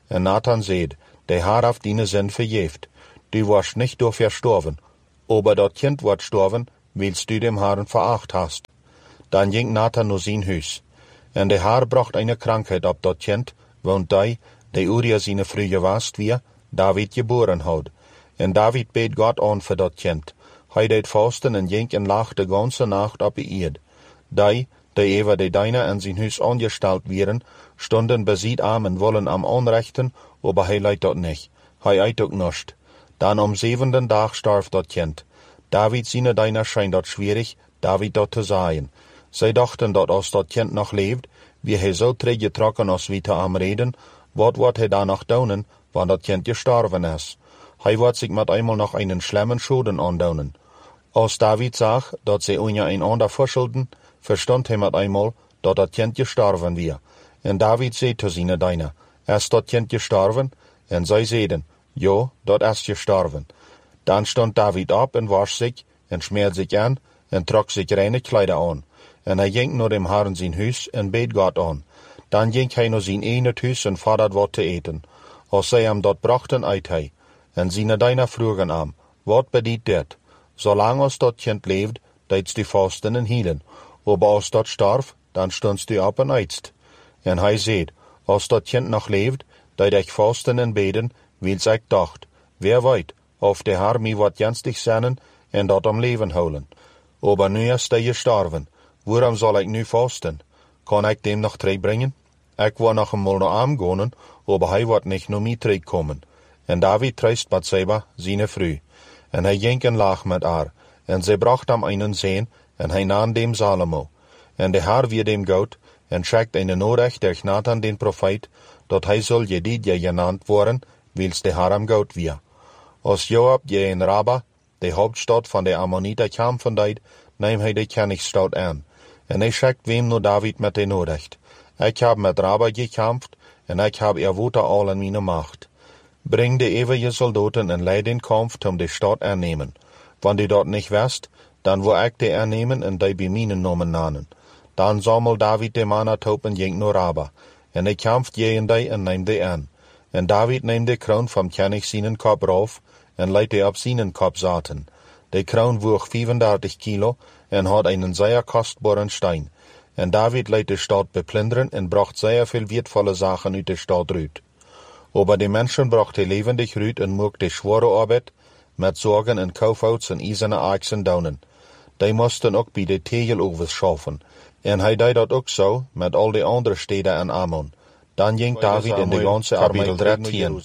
En Nathan zeed, der Herr hat deine Sinn vergeeft. Du warst nicht door verstorven, aber dat Kind wordt sterven, wils du dem Herrn veracht hast. Dan ging Nathan naar zijn huis. En de Herr bracht eine Krankheit op dat kind, want die Uria zijn vrouw was weer, David geboren had. En David beet God aan voor dat kind. Hij deed vasten en ging en lag de ganze nacht op de eerd. Die ever de Deiner en zijn huis aangesteld werden, stonden bezit aan en willen am aanrechten, aber hij leidt dat niet. Hij eet ook niets. Dan am 7. dag starf dat kind. David zijn Deiner schijnt dat schwierig, David dat te zeggen. Zij dachten dat als dat kind nog leeft, wie hij zo teruggetrokken als wie te am reden, wat wordt hij dan nog doen, want dat kind gestorven is. Hij wordt zich met eenmaal nog einen schlimmen schulden aandoen. Als David zag dat zij einander verschulden, verstond hij met eenmaal dat dat kind gestorven weer. En David zei te zijn Deiner, is dat kind gestorven? En zij zeiden, ja, dat is gestorven. Dan stond David op en was zich, en smeerde zich aan, en trok zich reine kleider aan. En hij ging naar dem Herrn zijn huis en beet God aan. Dan ging hij naar zijn ene huis en vorderde wat te eten. Als zij hem dat brachten, eet hij. En zijn Deiner vroegen hem, wat bedient dit? Zolang als dat kind leeft, deedst du vasten en hielen. Aber als dat starf, dan stondst du op en eetst. En hij zei, als dat kind nog leeft, deed ik vasten en beden, wils ik dacht, wer weet, of de Herr mij wat jenstig zenden en dat om leven houden. Aber nu is hij gestorven. Waarom zal ik nu vasten? Kan ik dem nog terugbrengen? Ik wil nog eenmaal naar hem gaan, aber hij wordt niet naar mij terugkomen. En David troost Bathseba, zijn vrouw. En hij ging en lag met haar. En zij bracht hem einen zoon, en hij nam dem Salomo. En de Herr weer dem goed, en schickt eine Nachricht durch Nathan den Prophet, dat hij zal Jedidja genannt worden, wils de Herr hem goed weer. Als Joab je in Rabba, de hoofdstad van de Ammoniter kampen deed, neem hij de Königstad aan. En hij schickt wem naar David met de Nachricht. Ik heb met Rabba gekämpft, en ik heb erwoten al in mijn macht. Breng de eeuwige soldaten en leid den Kampf om de stad aannemen. Wanneer die dat niet wist, dan wil ik de aannemen en die bij mijn namen nanen. Dan zamel David de mannen op en ging naar Rabba. En hij kämpft tegen die en neemt die aan. En David neemt de kroon van König zijn kop af en leidt die op zijn kop zaten. De kroon woog 35 kilo en had einen zeer kostbaren steen. En David leidt de stad beplunderen en bracht zeer veel wertvolle zaken uit de stad uit. Aber de mensen bracht hij levendig uit en mocht de zware arbeid met zorgen en koufouts en ijzerne aksen donen. Die moesten ook bij de tegelovens schaffen. En hij deed dat ook zo met al de andere steden en Ammon. Dan ging David in de ganse armee 13.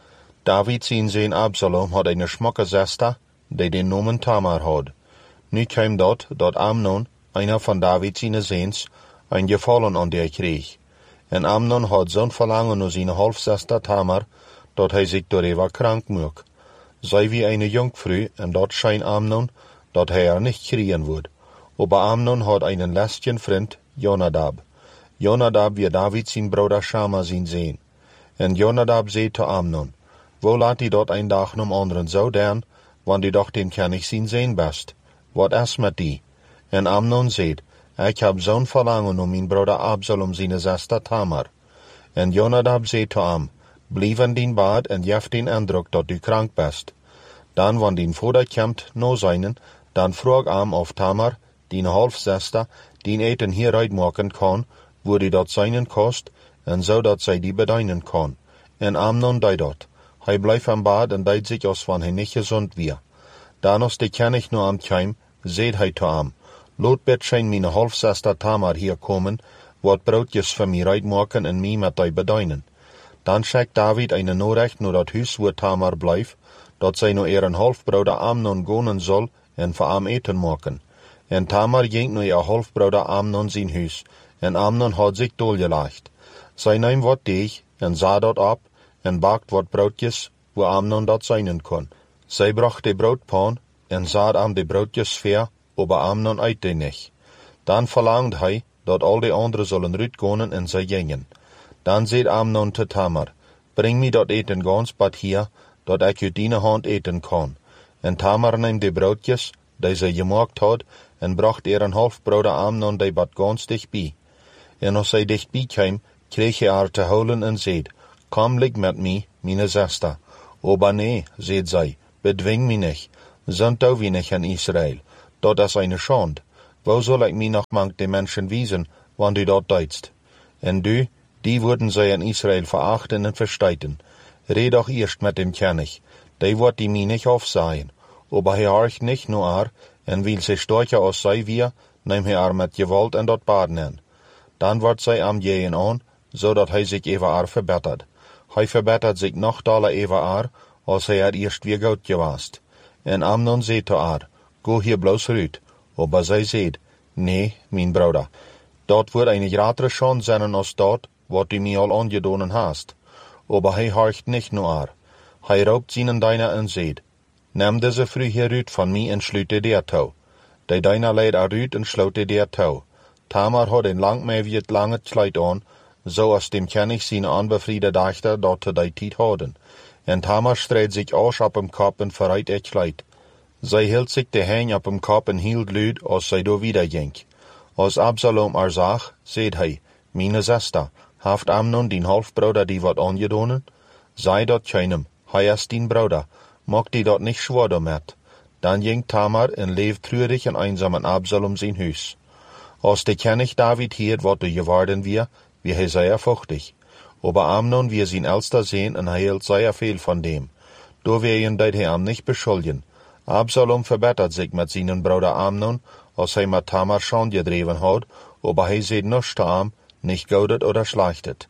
David zijn zoon Absalom had een schmokke zuster, die den namen Tamar had. Nu kwam dat Amnon, einer van David zijn zoons, een gevallen aan die kreeg. En Amnon had zo'n verlangen naar zijn halfzuster Tamar, dat hij zich daarover krank moest. Zij wie een jongvrouw, en dat schijnt Amnon, dat hij er niet kriegen wordt. Aber Amnon had einen lästigen vriend, Jonadab. Jonadab wie David zijn broeder Shama zijn zoon. En Jonadab zei te Amnon, wo laat hij dat een dag nom anderen zo doen, want die dacht den kan ik zien zijn best. Wat is met die? En Amnon zei, ik heb zo'n verlangen om mijn broeder Absalom zijn zuster Tamar. En Jonadab zei te hem, blijf in dien bad en jef den indruk dat u krank best. Dan, wanneer die vader komt naar zijnen, dan vroeg hem of Tamar, die halfzuster, die eten hieruit maken kan, wo die dat zijnen kost, en zodat zij die bedienen kan. En Amnon deed dat. Hij bleef in bad en deed zich als van hij niet gezond weer. Dan als de König naar hem kwam, zei hij te hem, laat betschijn mijn halfzuster Tamar hier komen, wat broodjes voor mij uitmaken en mij met die bedienen. Dan schickt David een Nachricht naar dat huis waar Tamar blijft, dat zij naar ihren halfbroeder Amnon gaan zal en voor hem eten maken. En Tamar ging naar haar halfbroeder Amnon zijn huis, en Amnon had zich doorgelegd. Zij nam wat deeg en zaa dat op, en bakt wat broodjes, waar Amnon dat zijn kon. Zij bracht de broodpan, en zaad hem de broodjes ver, aber Amnon eet die niet. Dan verlangde hij, dat al de anderen zullen uitgaan en zij gingen. Dan zei Amnon te Tamar, breng mij dat eten gans bad hier, dat ik uit die hand eten kan. En Tamar nam de broodjes, die zij gemaakt had, en bracht ihren halfbroeder Amnon die bad gans dichtbij. En als zij dichtbij kwam, kreeg hij haar te houden en zei, Komm, lig met mij, meine Schwester. Aber nee, seht sei, bedwing mich nicht. Sind auch wie nicht in Israel. Dort ist eine Schande. Wo soll ich mich noch manch den Menschen wiesen, wann du dort deitst? Und du, die würden sie in Israel verachten und versteiten. Red doch erst mit dem König. Die wird die mich nicht aufsehen. Aber er horcht nicht nur und will sich stärker aus sei wir, nehm er mit Gewalt in dort baden hin. Dann wird sie am Gehen an, so dat hij sich even verbessert. Hij verbessert sich noch doller even als hij erst wie gut gewast. En Amnon seht to go hier bloß rüt. Aber zij seht, nee, mein Bruder, dort wird eine größere Schande sein als dort, wat du mir all angedonen hast. Aber hij horcht nicht nur Hij raubt seinen Deiner und seht, nimm diese Früh hier rüt von mir und schlüte der Tau. Die Deiner leid rüt und schlute der Tau. Tamar hat ein lang mehr wie lange Kleid an, so als dem König seine anbefriede Dachter dort zu der Zeit haben. En Tamar streht sich aus ab dem Kopf und verreit ihr Kleid. Zij hield sich de Hänge ab dem Kopf und hielt lüd, als zij do wieder ging. Als Absalom zag, seht hij, meine Schwester, haft Amnon den Halfbruder die wat angedonen? Sei dort keinem, hij ist din Bruder, mag die dort nicht schwor damit. Dann ging Tamar und lebt trürig und einsam in Absalom sein Hus. Als der König David hiert, wat du geworden wie hij sehr fuchtig. Aber Amnon wir sein Älster sehen und hielt sehr viel von dem. Do wir ihn deit Herrn nicht beschuldigen. Absalom verbessert sich mit seinem Bruder Amnon, als hij mit Tamar schon gedreven hat, aber hij seht nichts am, nicht gaudet oder schlechtet.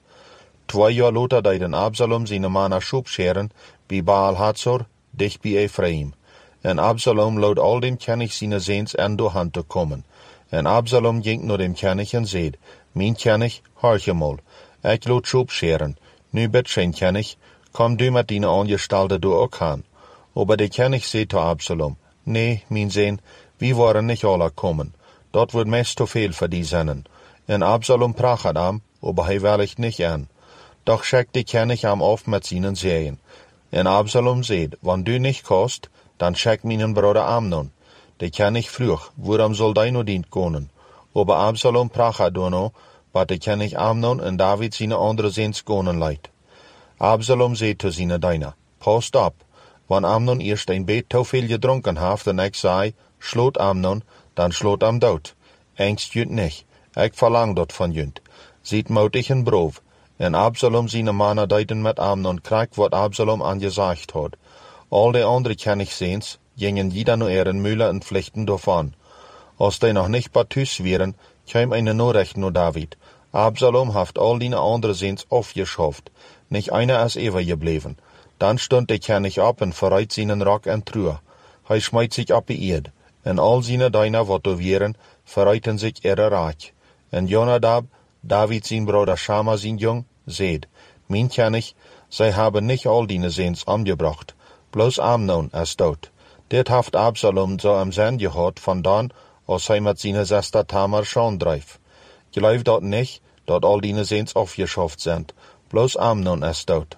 2 Jahre later deuten Absalom seine Männer Schubscheren, bei Baal Hazor, dicht bei Ephraim. En Absalom laut all dem König seine Sehns an die Hand zu kommen. En Absalom ging nur dem König und seht, mein König, horche mal, ich laut Schubscheren, nu bitteschön König, komm du mit deine Angestellte du auch an. Aber der König seht zu Absalom, nee, mein Sohn, wir wollen nicht alle kommen. Dort wird meist zu viel für die Sennen. En Absalom prachet am, aber hij willigt nicht an. Doch schickt der König am auf mit seinen Sehen. En Absalom seht, wann du nicht kost, dann schick meinen Bruder Amnon. Der König frug, worum soll dein Dienst gehen? Aber Absalom prachet no, wat der König Amnon und David seine andere Sehns gehen leid. Absalom seht zu seine Deiner, passt ab. Wann Amnon erst ein Bett zu viel getrunken haft und ich sei, schlot Amnon, dann schlot am Dod. Engst jüt nicht, ich verlang dort von jüt. Sieht mutig en Brov. En Absalom seine Männer deuten mit Amnon kriegt, wat Absalom angesagt hat. All die andere Königsehns gingen jeder nur ihren Müller und Pflichten davon. Als die noch nicht batüs wären, kam eine Nachricht nur David. Absalom haft all die andere Sehns aufgeschafft. Nicht einer ist ever geblieben. Dann stund der König ab und verreit seinen Rock en Truhe. Hij schmeit sich ab die Erd. En all seine Deiner, wat do wären, verreiten sich ihre Rat. En Jonadab, David sein Bruder Schama sein Jung, seht, mein König, sie haben nicht all die Sehns umgebracht, bloß Amnon ist tot. Det haft Absalom so am Sinn gehört von dann, als hij mit seiner Schwester Tamar schon dreif. Glaub dort nicht, dort all die Sehns aufgeschafft sind, bloß Amnon ist tot.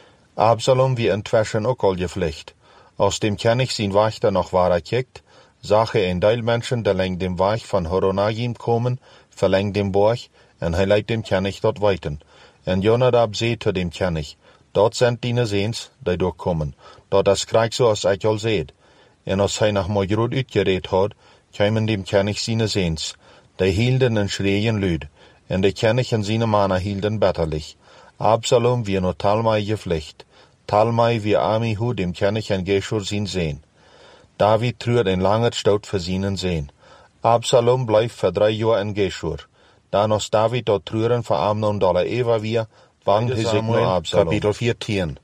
Absalom wie inzwischen auch all gepflicht. Als dem König sein Wächter noch war kickt, sah ein Teil Menschen, der längs dem Weg von Horonagim kommen, verlängt dem Borg, en hij leidt dem König dort weiten. En Jonadab seht zu dem König, dort sind die Sehns, die durchkommen, dort das Krieg so als ich all seht. En als hij nach Mojrud uitgeredet hat, kamen dem König seine Sehns, die hielden en schreien lüd, en der König en seine Männer hielden bitterlich. Absalom wie nur Talmai gepflicht, Talmai wie Amihu dem König en Geshur sein Sehn. David trürt ein langer Staut für seinen Sehn. Absalom bleibt für 3 Jahre in Geshur. Dan als David dort trüren für Amnon dolle Eva wir, bangt hij sich nur Absalom. Kapitel 14.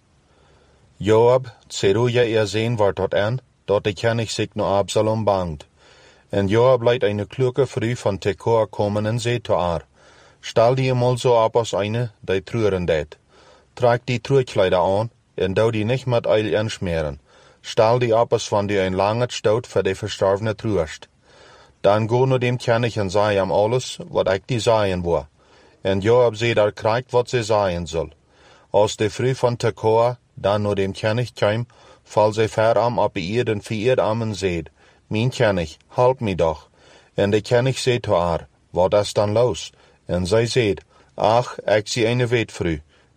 Joab, Zeruja Sehn war dort an, dort der König sich nur Absalom bangt. En Joab leidt eine kluge Früh von Tekoa kommen und seht zu Stell die mal so ab als eine, die trüren det. Trag die Trügkleider an, und dau die nicht mit Eil anschmieren. Stell die ab als wenn die ein langer Staut für die Verstorbene trüst. Dann go nur dem König und sei am alles, wat ich die sagen war. En Joab seht kriegt, wat sie sagen soll. Als die Früh von Tekoa, dann nur dem König kam, fall sie veram ab ihr den vier Armen seht. Mein König, halb mi doch. En der König seht zu wat ist dann los? En zij seht, ach, ich sie eine Wetfrüh.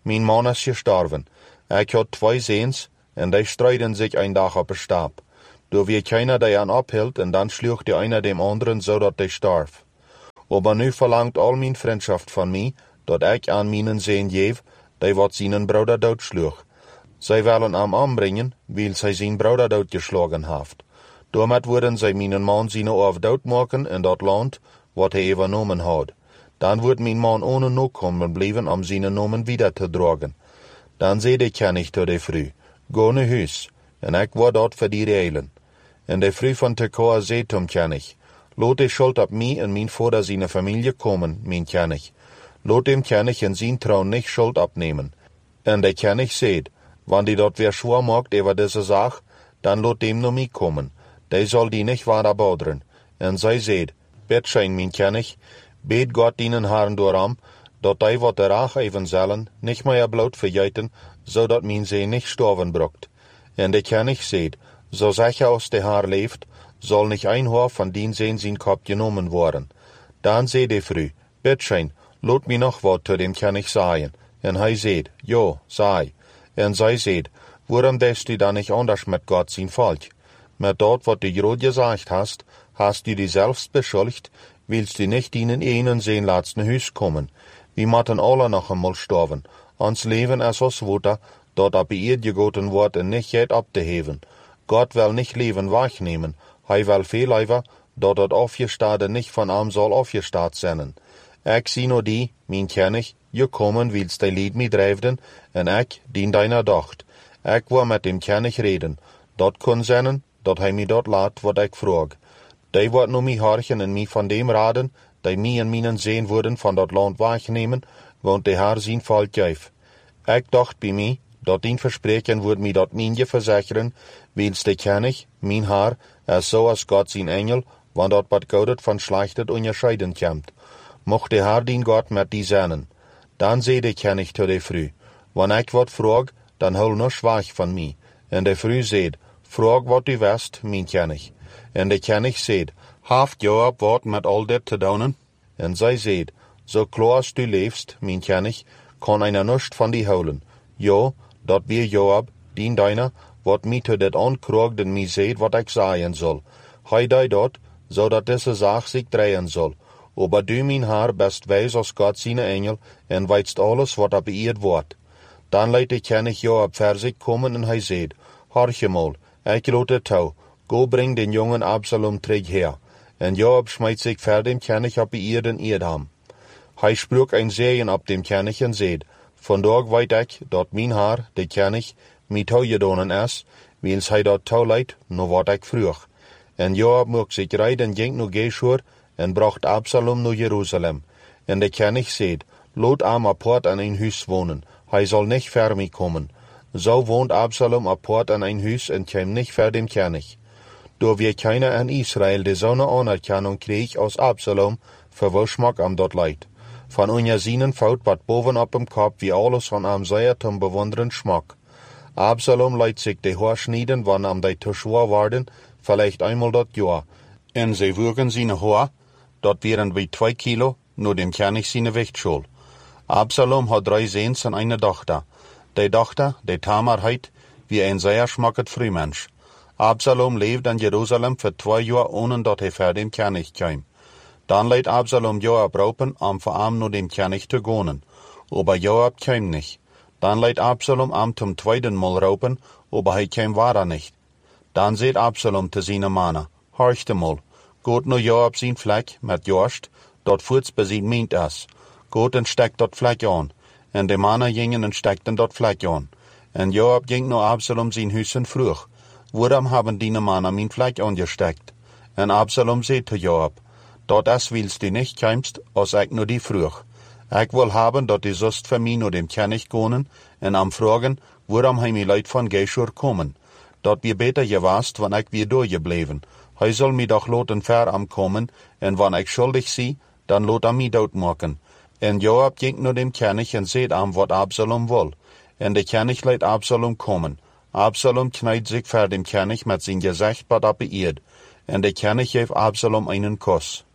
mijn man is gestorven. Ik had 2 zoons, en die streiten zich een dag op een stab. Door wie keiner die aan ophield, en dan sloeg die einer dem anderen, zodat die starf. Aber nu verlangt al mijn vriendschaft van mij, dat ik aan mijn zoon geef, die wat zijn broeder doodsloeg. Zij willen hem aanbrengen, weil zij zijn broeder doodgeslagen heeft. Daarmee worden zij mijn man zijn oor doodmaken in dat land, wat hij overnomen had. Dan wordt mijn man ohne nakomen blijven om zijn namen wieder te dragen. Dan zei de König tot de vrouw, ga naar huis, en ik word dort voor die reilen. En de vrouw van Tekoa zei zum König, laat de schuld op mij en mijn vader zijn familie komen, mijn König. Laat dem König in zijn trouw nicht schuld opnemen. En de König zei, wann die dort weer schwur maakt over deze zaak, dan laat dem naar mij komen. Die soll die nicht weiter bouderen. En zij zei, bitteschön, mijn König, bet Gott dienen Herren daarom, dat die wat de raag even zullen, nicht mehr bloot verjuiten, zodat mijn zee nicht sterven brukt. En de König zei, so sicher als de Herr leeft, soll nicht ein Haar van dien zeen zijn kop genomen worden. Dan zei de vrouw, bitteschön, laat mij nog wat zu dem König sagen. En hij zei, ja, sei. En zij zei, waarom denkst du dan nicht anders mit Gott sein Volk? Mit dort, wat du gerade gesagt hast du dich selbst beschuldigt, willst du nicht ihnen einen sehen lassen Huis kommen. Wir müssen alle noch einmal sterben. Ons Leben ist als Water, dat op die Erde gegoten wordt en nicht geht abzuheben. Gott will nicht Leben wegnehmen. Hij will viel lieber, dat het aufgestanden nicht von ihm soll aufgestaat zijn. Ik zie nur die, mijn König, gekommen willst die Lied mij drijven, en ik dien deiner Docht. Ik wil met dem König reden. Dat kon zijn, dat hij mij dat laat, wat ik vroeg. Die wordt nu mij horchen en mij van dem raden, die mij en mijn zeen worden van dat land wegnemen, want de Herr zijn volk geeft. Ik dacht bij mij, dat dien verspreken wordt mij dat mijnje verzekeren, wils de König, mijn Herr, is zo als God zijn engel, want dat wat goudet van slechtet onderscheiden komt. Mocht de Herr dien God met die zennen. Dan zei de König tot de vrouw, wanneer ik wat vroeg, dan hul nog zwaag van mij. En de vrouw zei, vroeg wat u wist, mijn König. En de König zei, heeft Joab wat met al dit te doen? En zij zei, zo klaar als du leefst, mijn König, kan einer nichts van die houden. Ja, dat weer Joab, dien deiner, wat mij tot dit aankroegt en mij zei wat ik zeggen zal. Hij deed dat, zodat deze zaak zich draaien zal. Aber du, mijn Herr, best wijs als God zijn engel en weitst alles wat op eerd wordt. Dan leidt de König Joab voor zich komen en hij zei, horch mal, ik laat het touw, go bring den jongen Absalom terug her. En Joab smijt zich voor dem König op eerd en eerd ham. Hij sprak een zegen op dem König en zei, vandaag weet ik dat mijn Herr, de König, mij touw gedonen is, wils hij dat touw leidt, no wat ik vroeg. En Joab mocht zich rijden en ging naar Geshur, en bracht Absalom naar Jeruzalem. En de König zei, laat hem apart in een huis wonen, hij zal niet ver mij komen. Zo woont Absalom apart in een huis en kwam niet ver dem König. Door wie keiner in Israël de zo'n anerkennung kreeg als Absalom, verwuschmak am dat leid. Van onder zijn fout wat bovenop hem kop wie alles van hem zeer te bewonderen schmak. Absalom leidt zich de haar schnieden, wanneer hem die te schwer worden, vielleicht einmal dat jaar. En zij wogen zijn haar, dat wären wie 2 kilo, nur dem König seine Wichtschul. Absalom had 3 zoons en eine Tochter. Die Tochter, die Tamar heit, wie ein sehr schmacket Frühmensch. Absalom leefde in Jerusalem für 2 Jahre, ohne dat hij voor dem König kwam. Dan leidt Absalom Joab roepen, om voor hem naar dem König te gaan. Aber Joab kwam nicht. Dan leidt Absalom hem zum tweeden Mal roepen, aber hij kwam weiter nicht. Dan zei Absalom te zijn mannen, horchte mal, gaat naar Joab zijn vlek met Jorst, dat voorts bij zijn meent is. Gaat en stekt dat vlek aan. En de mannen gingen en stekten dat vlek aan. En Joab ging naar Absalom zijn huis en vroeg, waarom hebben die mannen mijn vlek aangestekt? En Absalom zei te Joab, dat is wils du nicht komst, als ik naar die vroeg. Ik wil hebben dat du zust voor mij naar dem König gaan en am vragen, waarom hij mij leid van Geshur komen. Dat wir beter gewast, wann ik weer doorgebleven. Hij zal mij doch laten ver am komen, en wann ik schuldig zie, dan laat mij doodmaken. En Joab ging naar dem König en zei am wat Absalom wil. En de König leidt Absalom komen. Absalom knijdt zich voor dem König met zijn gezicht wat op de eerd. En de König geeft Absalom einen Kuss.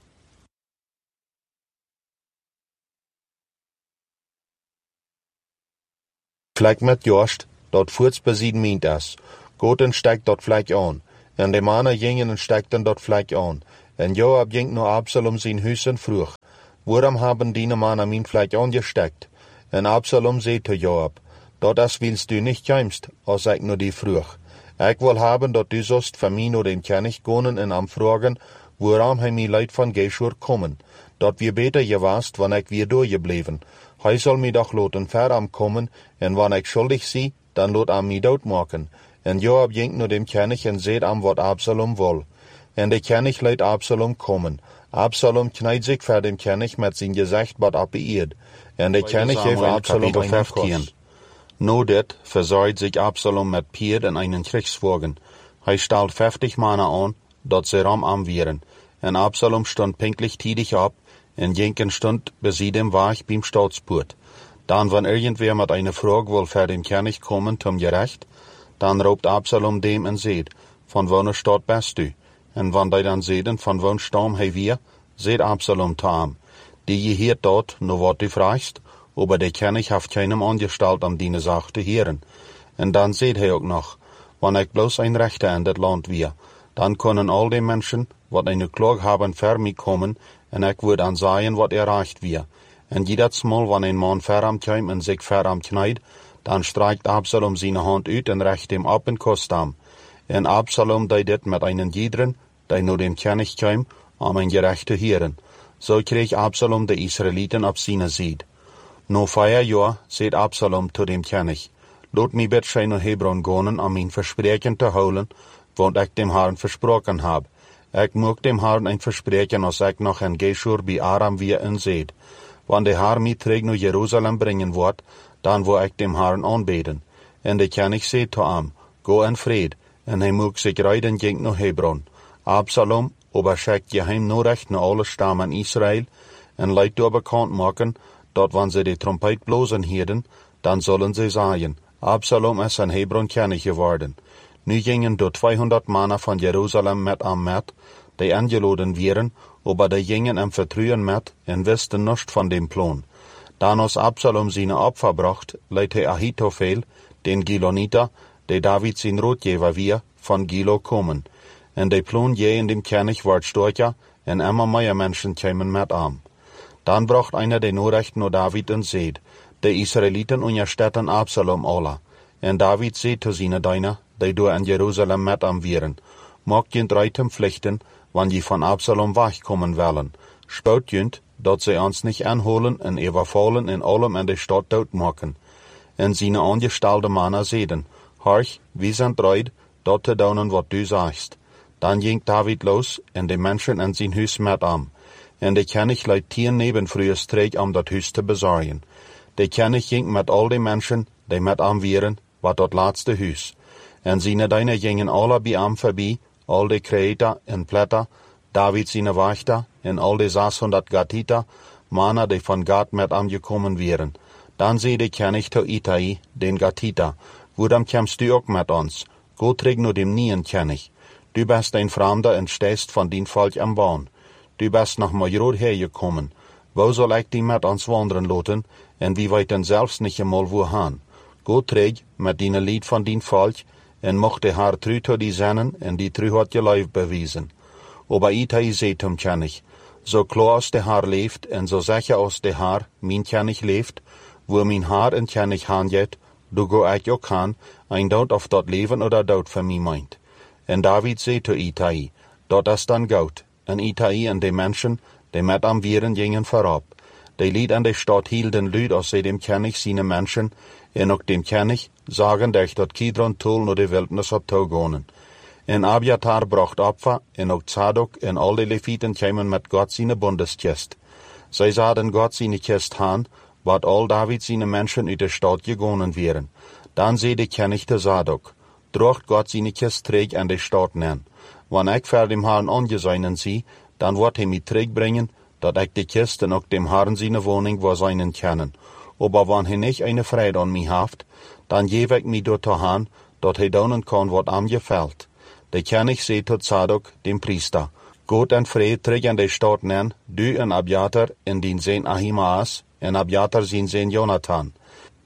vlek met Jost, dat voortsbezien meent is. God en steekt dat vlek aan. En de mannen gingen en stekten dat vlek aan. En Joab ging naar Absalom zijn huis en vroeg, waarom hebben die mannen mijn vlek aangestekt? En Absalom zei te Joab, dat is wilst du niet komst, als ik naar die vroeg. Ik wil hebben dat du zost van mij naar den König gaan en hem vragen, waarom hij mij leidt van Geshur komen. Dat we beter gewaast, wanneer ik weer doorgebleven. Hij zal mij doch laten ver hem komen, en wanneer ik schuldig zie, dan laat hem mij doodmaken. En Joab ging naar dem König en zei hem wat Absalom wil. En de König leidt Absalom komen. Absalom knijdt zich voor dem König met zijn gezicht wat op de eerd. En de König geeft Absalom een kus. No dit verzorgt zich Absalom met Pier en einen Kriegswagen. Hij stelt 50 mannen aan, dat ze ram aanwieren. En Absalom stond pinklich tiedig op, en ging een stund bij dem Weg beim Staatspoort. Dan, wanneer irgendwer met eine Frage wil voor dem König komen zum gerecht, dan roept Absalom dem en zegt, van welke stad bist du? En wanneer hij dan zegt, van welke stam hij weer, zegt Absalom te hem, die je hier dort, no wat du vraagst, aber der König heeft keinem angestalt om die Sache te heren. En dan zegt hij ook nog, wanneer ik bloos een rechter in dit land weer, dan kunnen al die mensen, wat een klaag hebben, voor mij komen, en ik word aan zeggen wat recht weer. En jedes Mal, wanneer een man voor hem komt en zich voor hem knijdt, dan strijkt Absalom zijn hand uit en recht hem op en kost hem. En Absalom deed dit met een iederen, die naar den König kwam, om een gerecht te heren. Zo kreeg Absalom de Israëlieten op zijn zijde. Na 4 jaar zei Absalom tot dem König, laat mij bitte naar Hebron gaan om mijn verspreken te houden, want ik dem Herrn versproken heb. Ik moet dem Herrn een verspreken als ik nog in Geshur bij Aram weer in zit. Wanneer de Herr mij terug naar Jeruzalem brengen wordt, dan wil ik dem Herrn aanbeden. En de König zei te hem, ga in vrede, en hij moet zich rijden ging naar Hebron. Absalom overschickt geheim Nachricht naar alle stammen Israël, en leidt door bekend maken, dat wanneer ze de trompet blozen hielden, dan zullen ze zeggen, Absalom is in Hebron König geworden. Nu gingen door 200 mannen van Jeruzalem met hem met, die ingeladen werden, aber die gingen hem vertrouwen met en wisten niets van dem plan. Dan als Absalom zijn opfer bracht, leidt hij Ahitophel, den Giloniter, die David zijn roodgever weer, van Gilo komen. En de plan je in dem König wordt sterker, en immer meer mensen kwamen met hem. Dan bracht einer de Nachricht naar David en zei, de Israëlieten ondersteunen Absalom alle. En David zei te zijn diener, die door in Jeruzalem met hem waren, maak jent uit hem vluchten, wanneer je van Absalom wegkomen willen. Spout jent, dat ze ons niet aanholen en overvallen en allem in de stad doodmaken. En zijn aangestelde mannen zeiden, Harch, wie zijn bereid, dat te doen wat du zegt. Dan ging David los en de mensen in zijn huis met hem. En de König leidt 10 nebenvrouwen streek om dat huis te bezorgen. De König ging met al die mensen, die met hem waren, wat dat laatste huis. En zijn dienaren gingen alle bij hem voorbij, al de kreter en pletter, David zijn wachter, en al de 600 Gatiter, mannen die van Gat met hem gekomen waren. Dan zei de König te Itai, den Gatiter, waarom komst du ook met ons? Go terug naar dem nieuwen König. Du bist een vreemde en stehst van dien volk am baan. Du bist nach Majrod hergekommen. Wo soll ik die met ons wandelen laten, en wie weten zelfs niet eenmaal woerhaan. Go terug met die lied van dien volk, en mocht de Herr trouw tot die zennen, en die trouw had je lijf bewezen. Aber Itai zei hem König, zo klaar als de Herr leeft, en zo zeker als de Herr, mijn König leeft, wo mijn Herr en König handelt, do go ik ook gaan, een dood of dat leven oder dood voor mij meint. En David zei te Itai, dat is dan goud. En Itai en de mensen, die met hem waren, gingen voorop. Die lied aan de stad hielden luid als zij dem König zijn mensen, en ook dem König, zagen dat Kidron tool naar de wildnis op toe gaan. En Abiatar bracht opfer, en ook Zadok en al de Levieten kwamen met God zijn bundeskist. Zij zaden God zijn kist aan, wat al David zijn mensen uit de stad gegaan waren. Dan zei de König te Zadok, drocht God zijn kist terug aan de stad nemen. Wanneer ik voor dem Herrn aangezeinen zie, dan wordt hij mij terugbrengen, dat ik de kist en ook dem Herrn zijn woning wil zijn kennen. Aber wanneer hij niet een vrede aan mij heeft, dan geef ik mij door te gaan, dat hij doen kan wat hem gefällt. De König zei tot Zadok, dem priester, God en vrede terug aan de stad nemen, du en Abiatar en dien zijn Ahimaas, en Abiatar zijn Jonathan.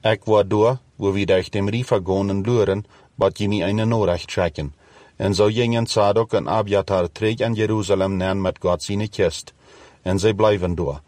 Ik word door, wo we durch dem Riefer gaan en luren, wat je me eine Nachricht schicken. En zo gingen Zadok en Abiathar terug aan Jeruzalem neer met God zijn kist. En zij blijven door.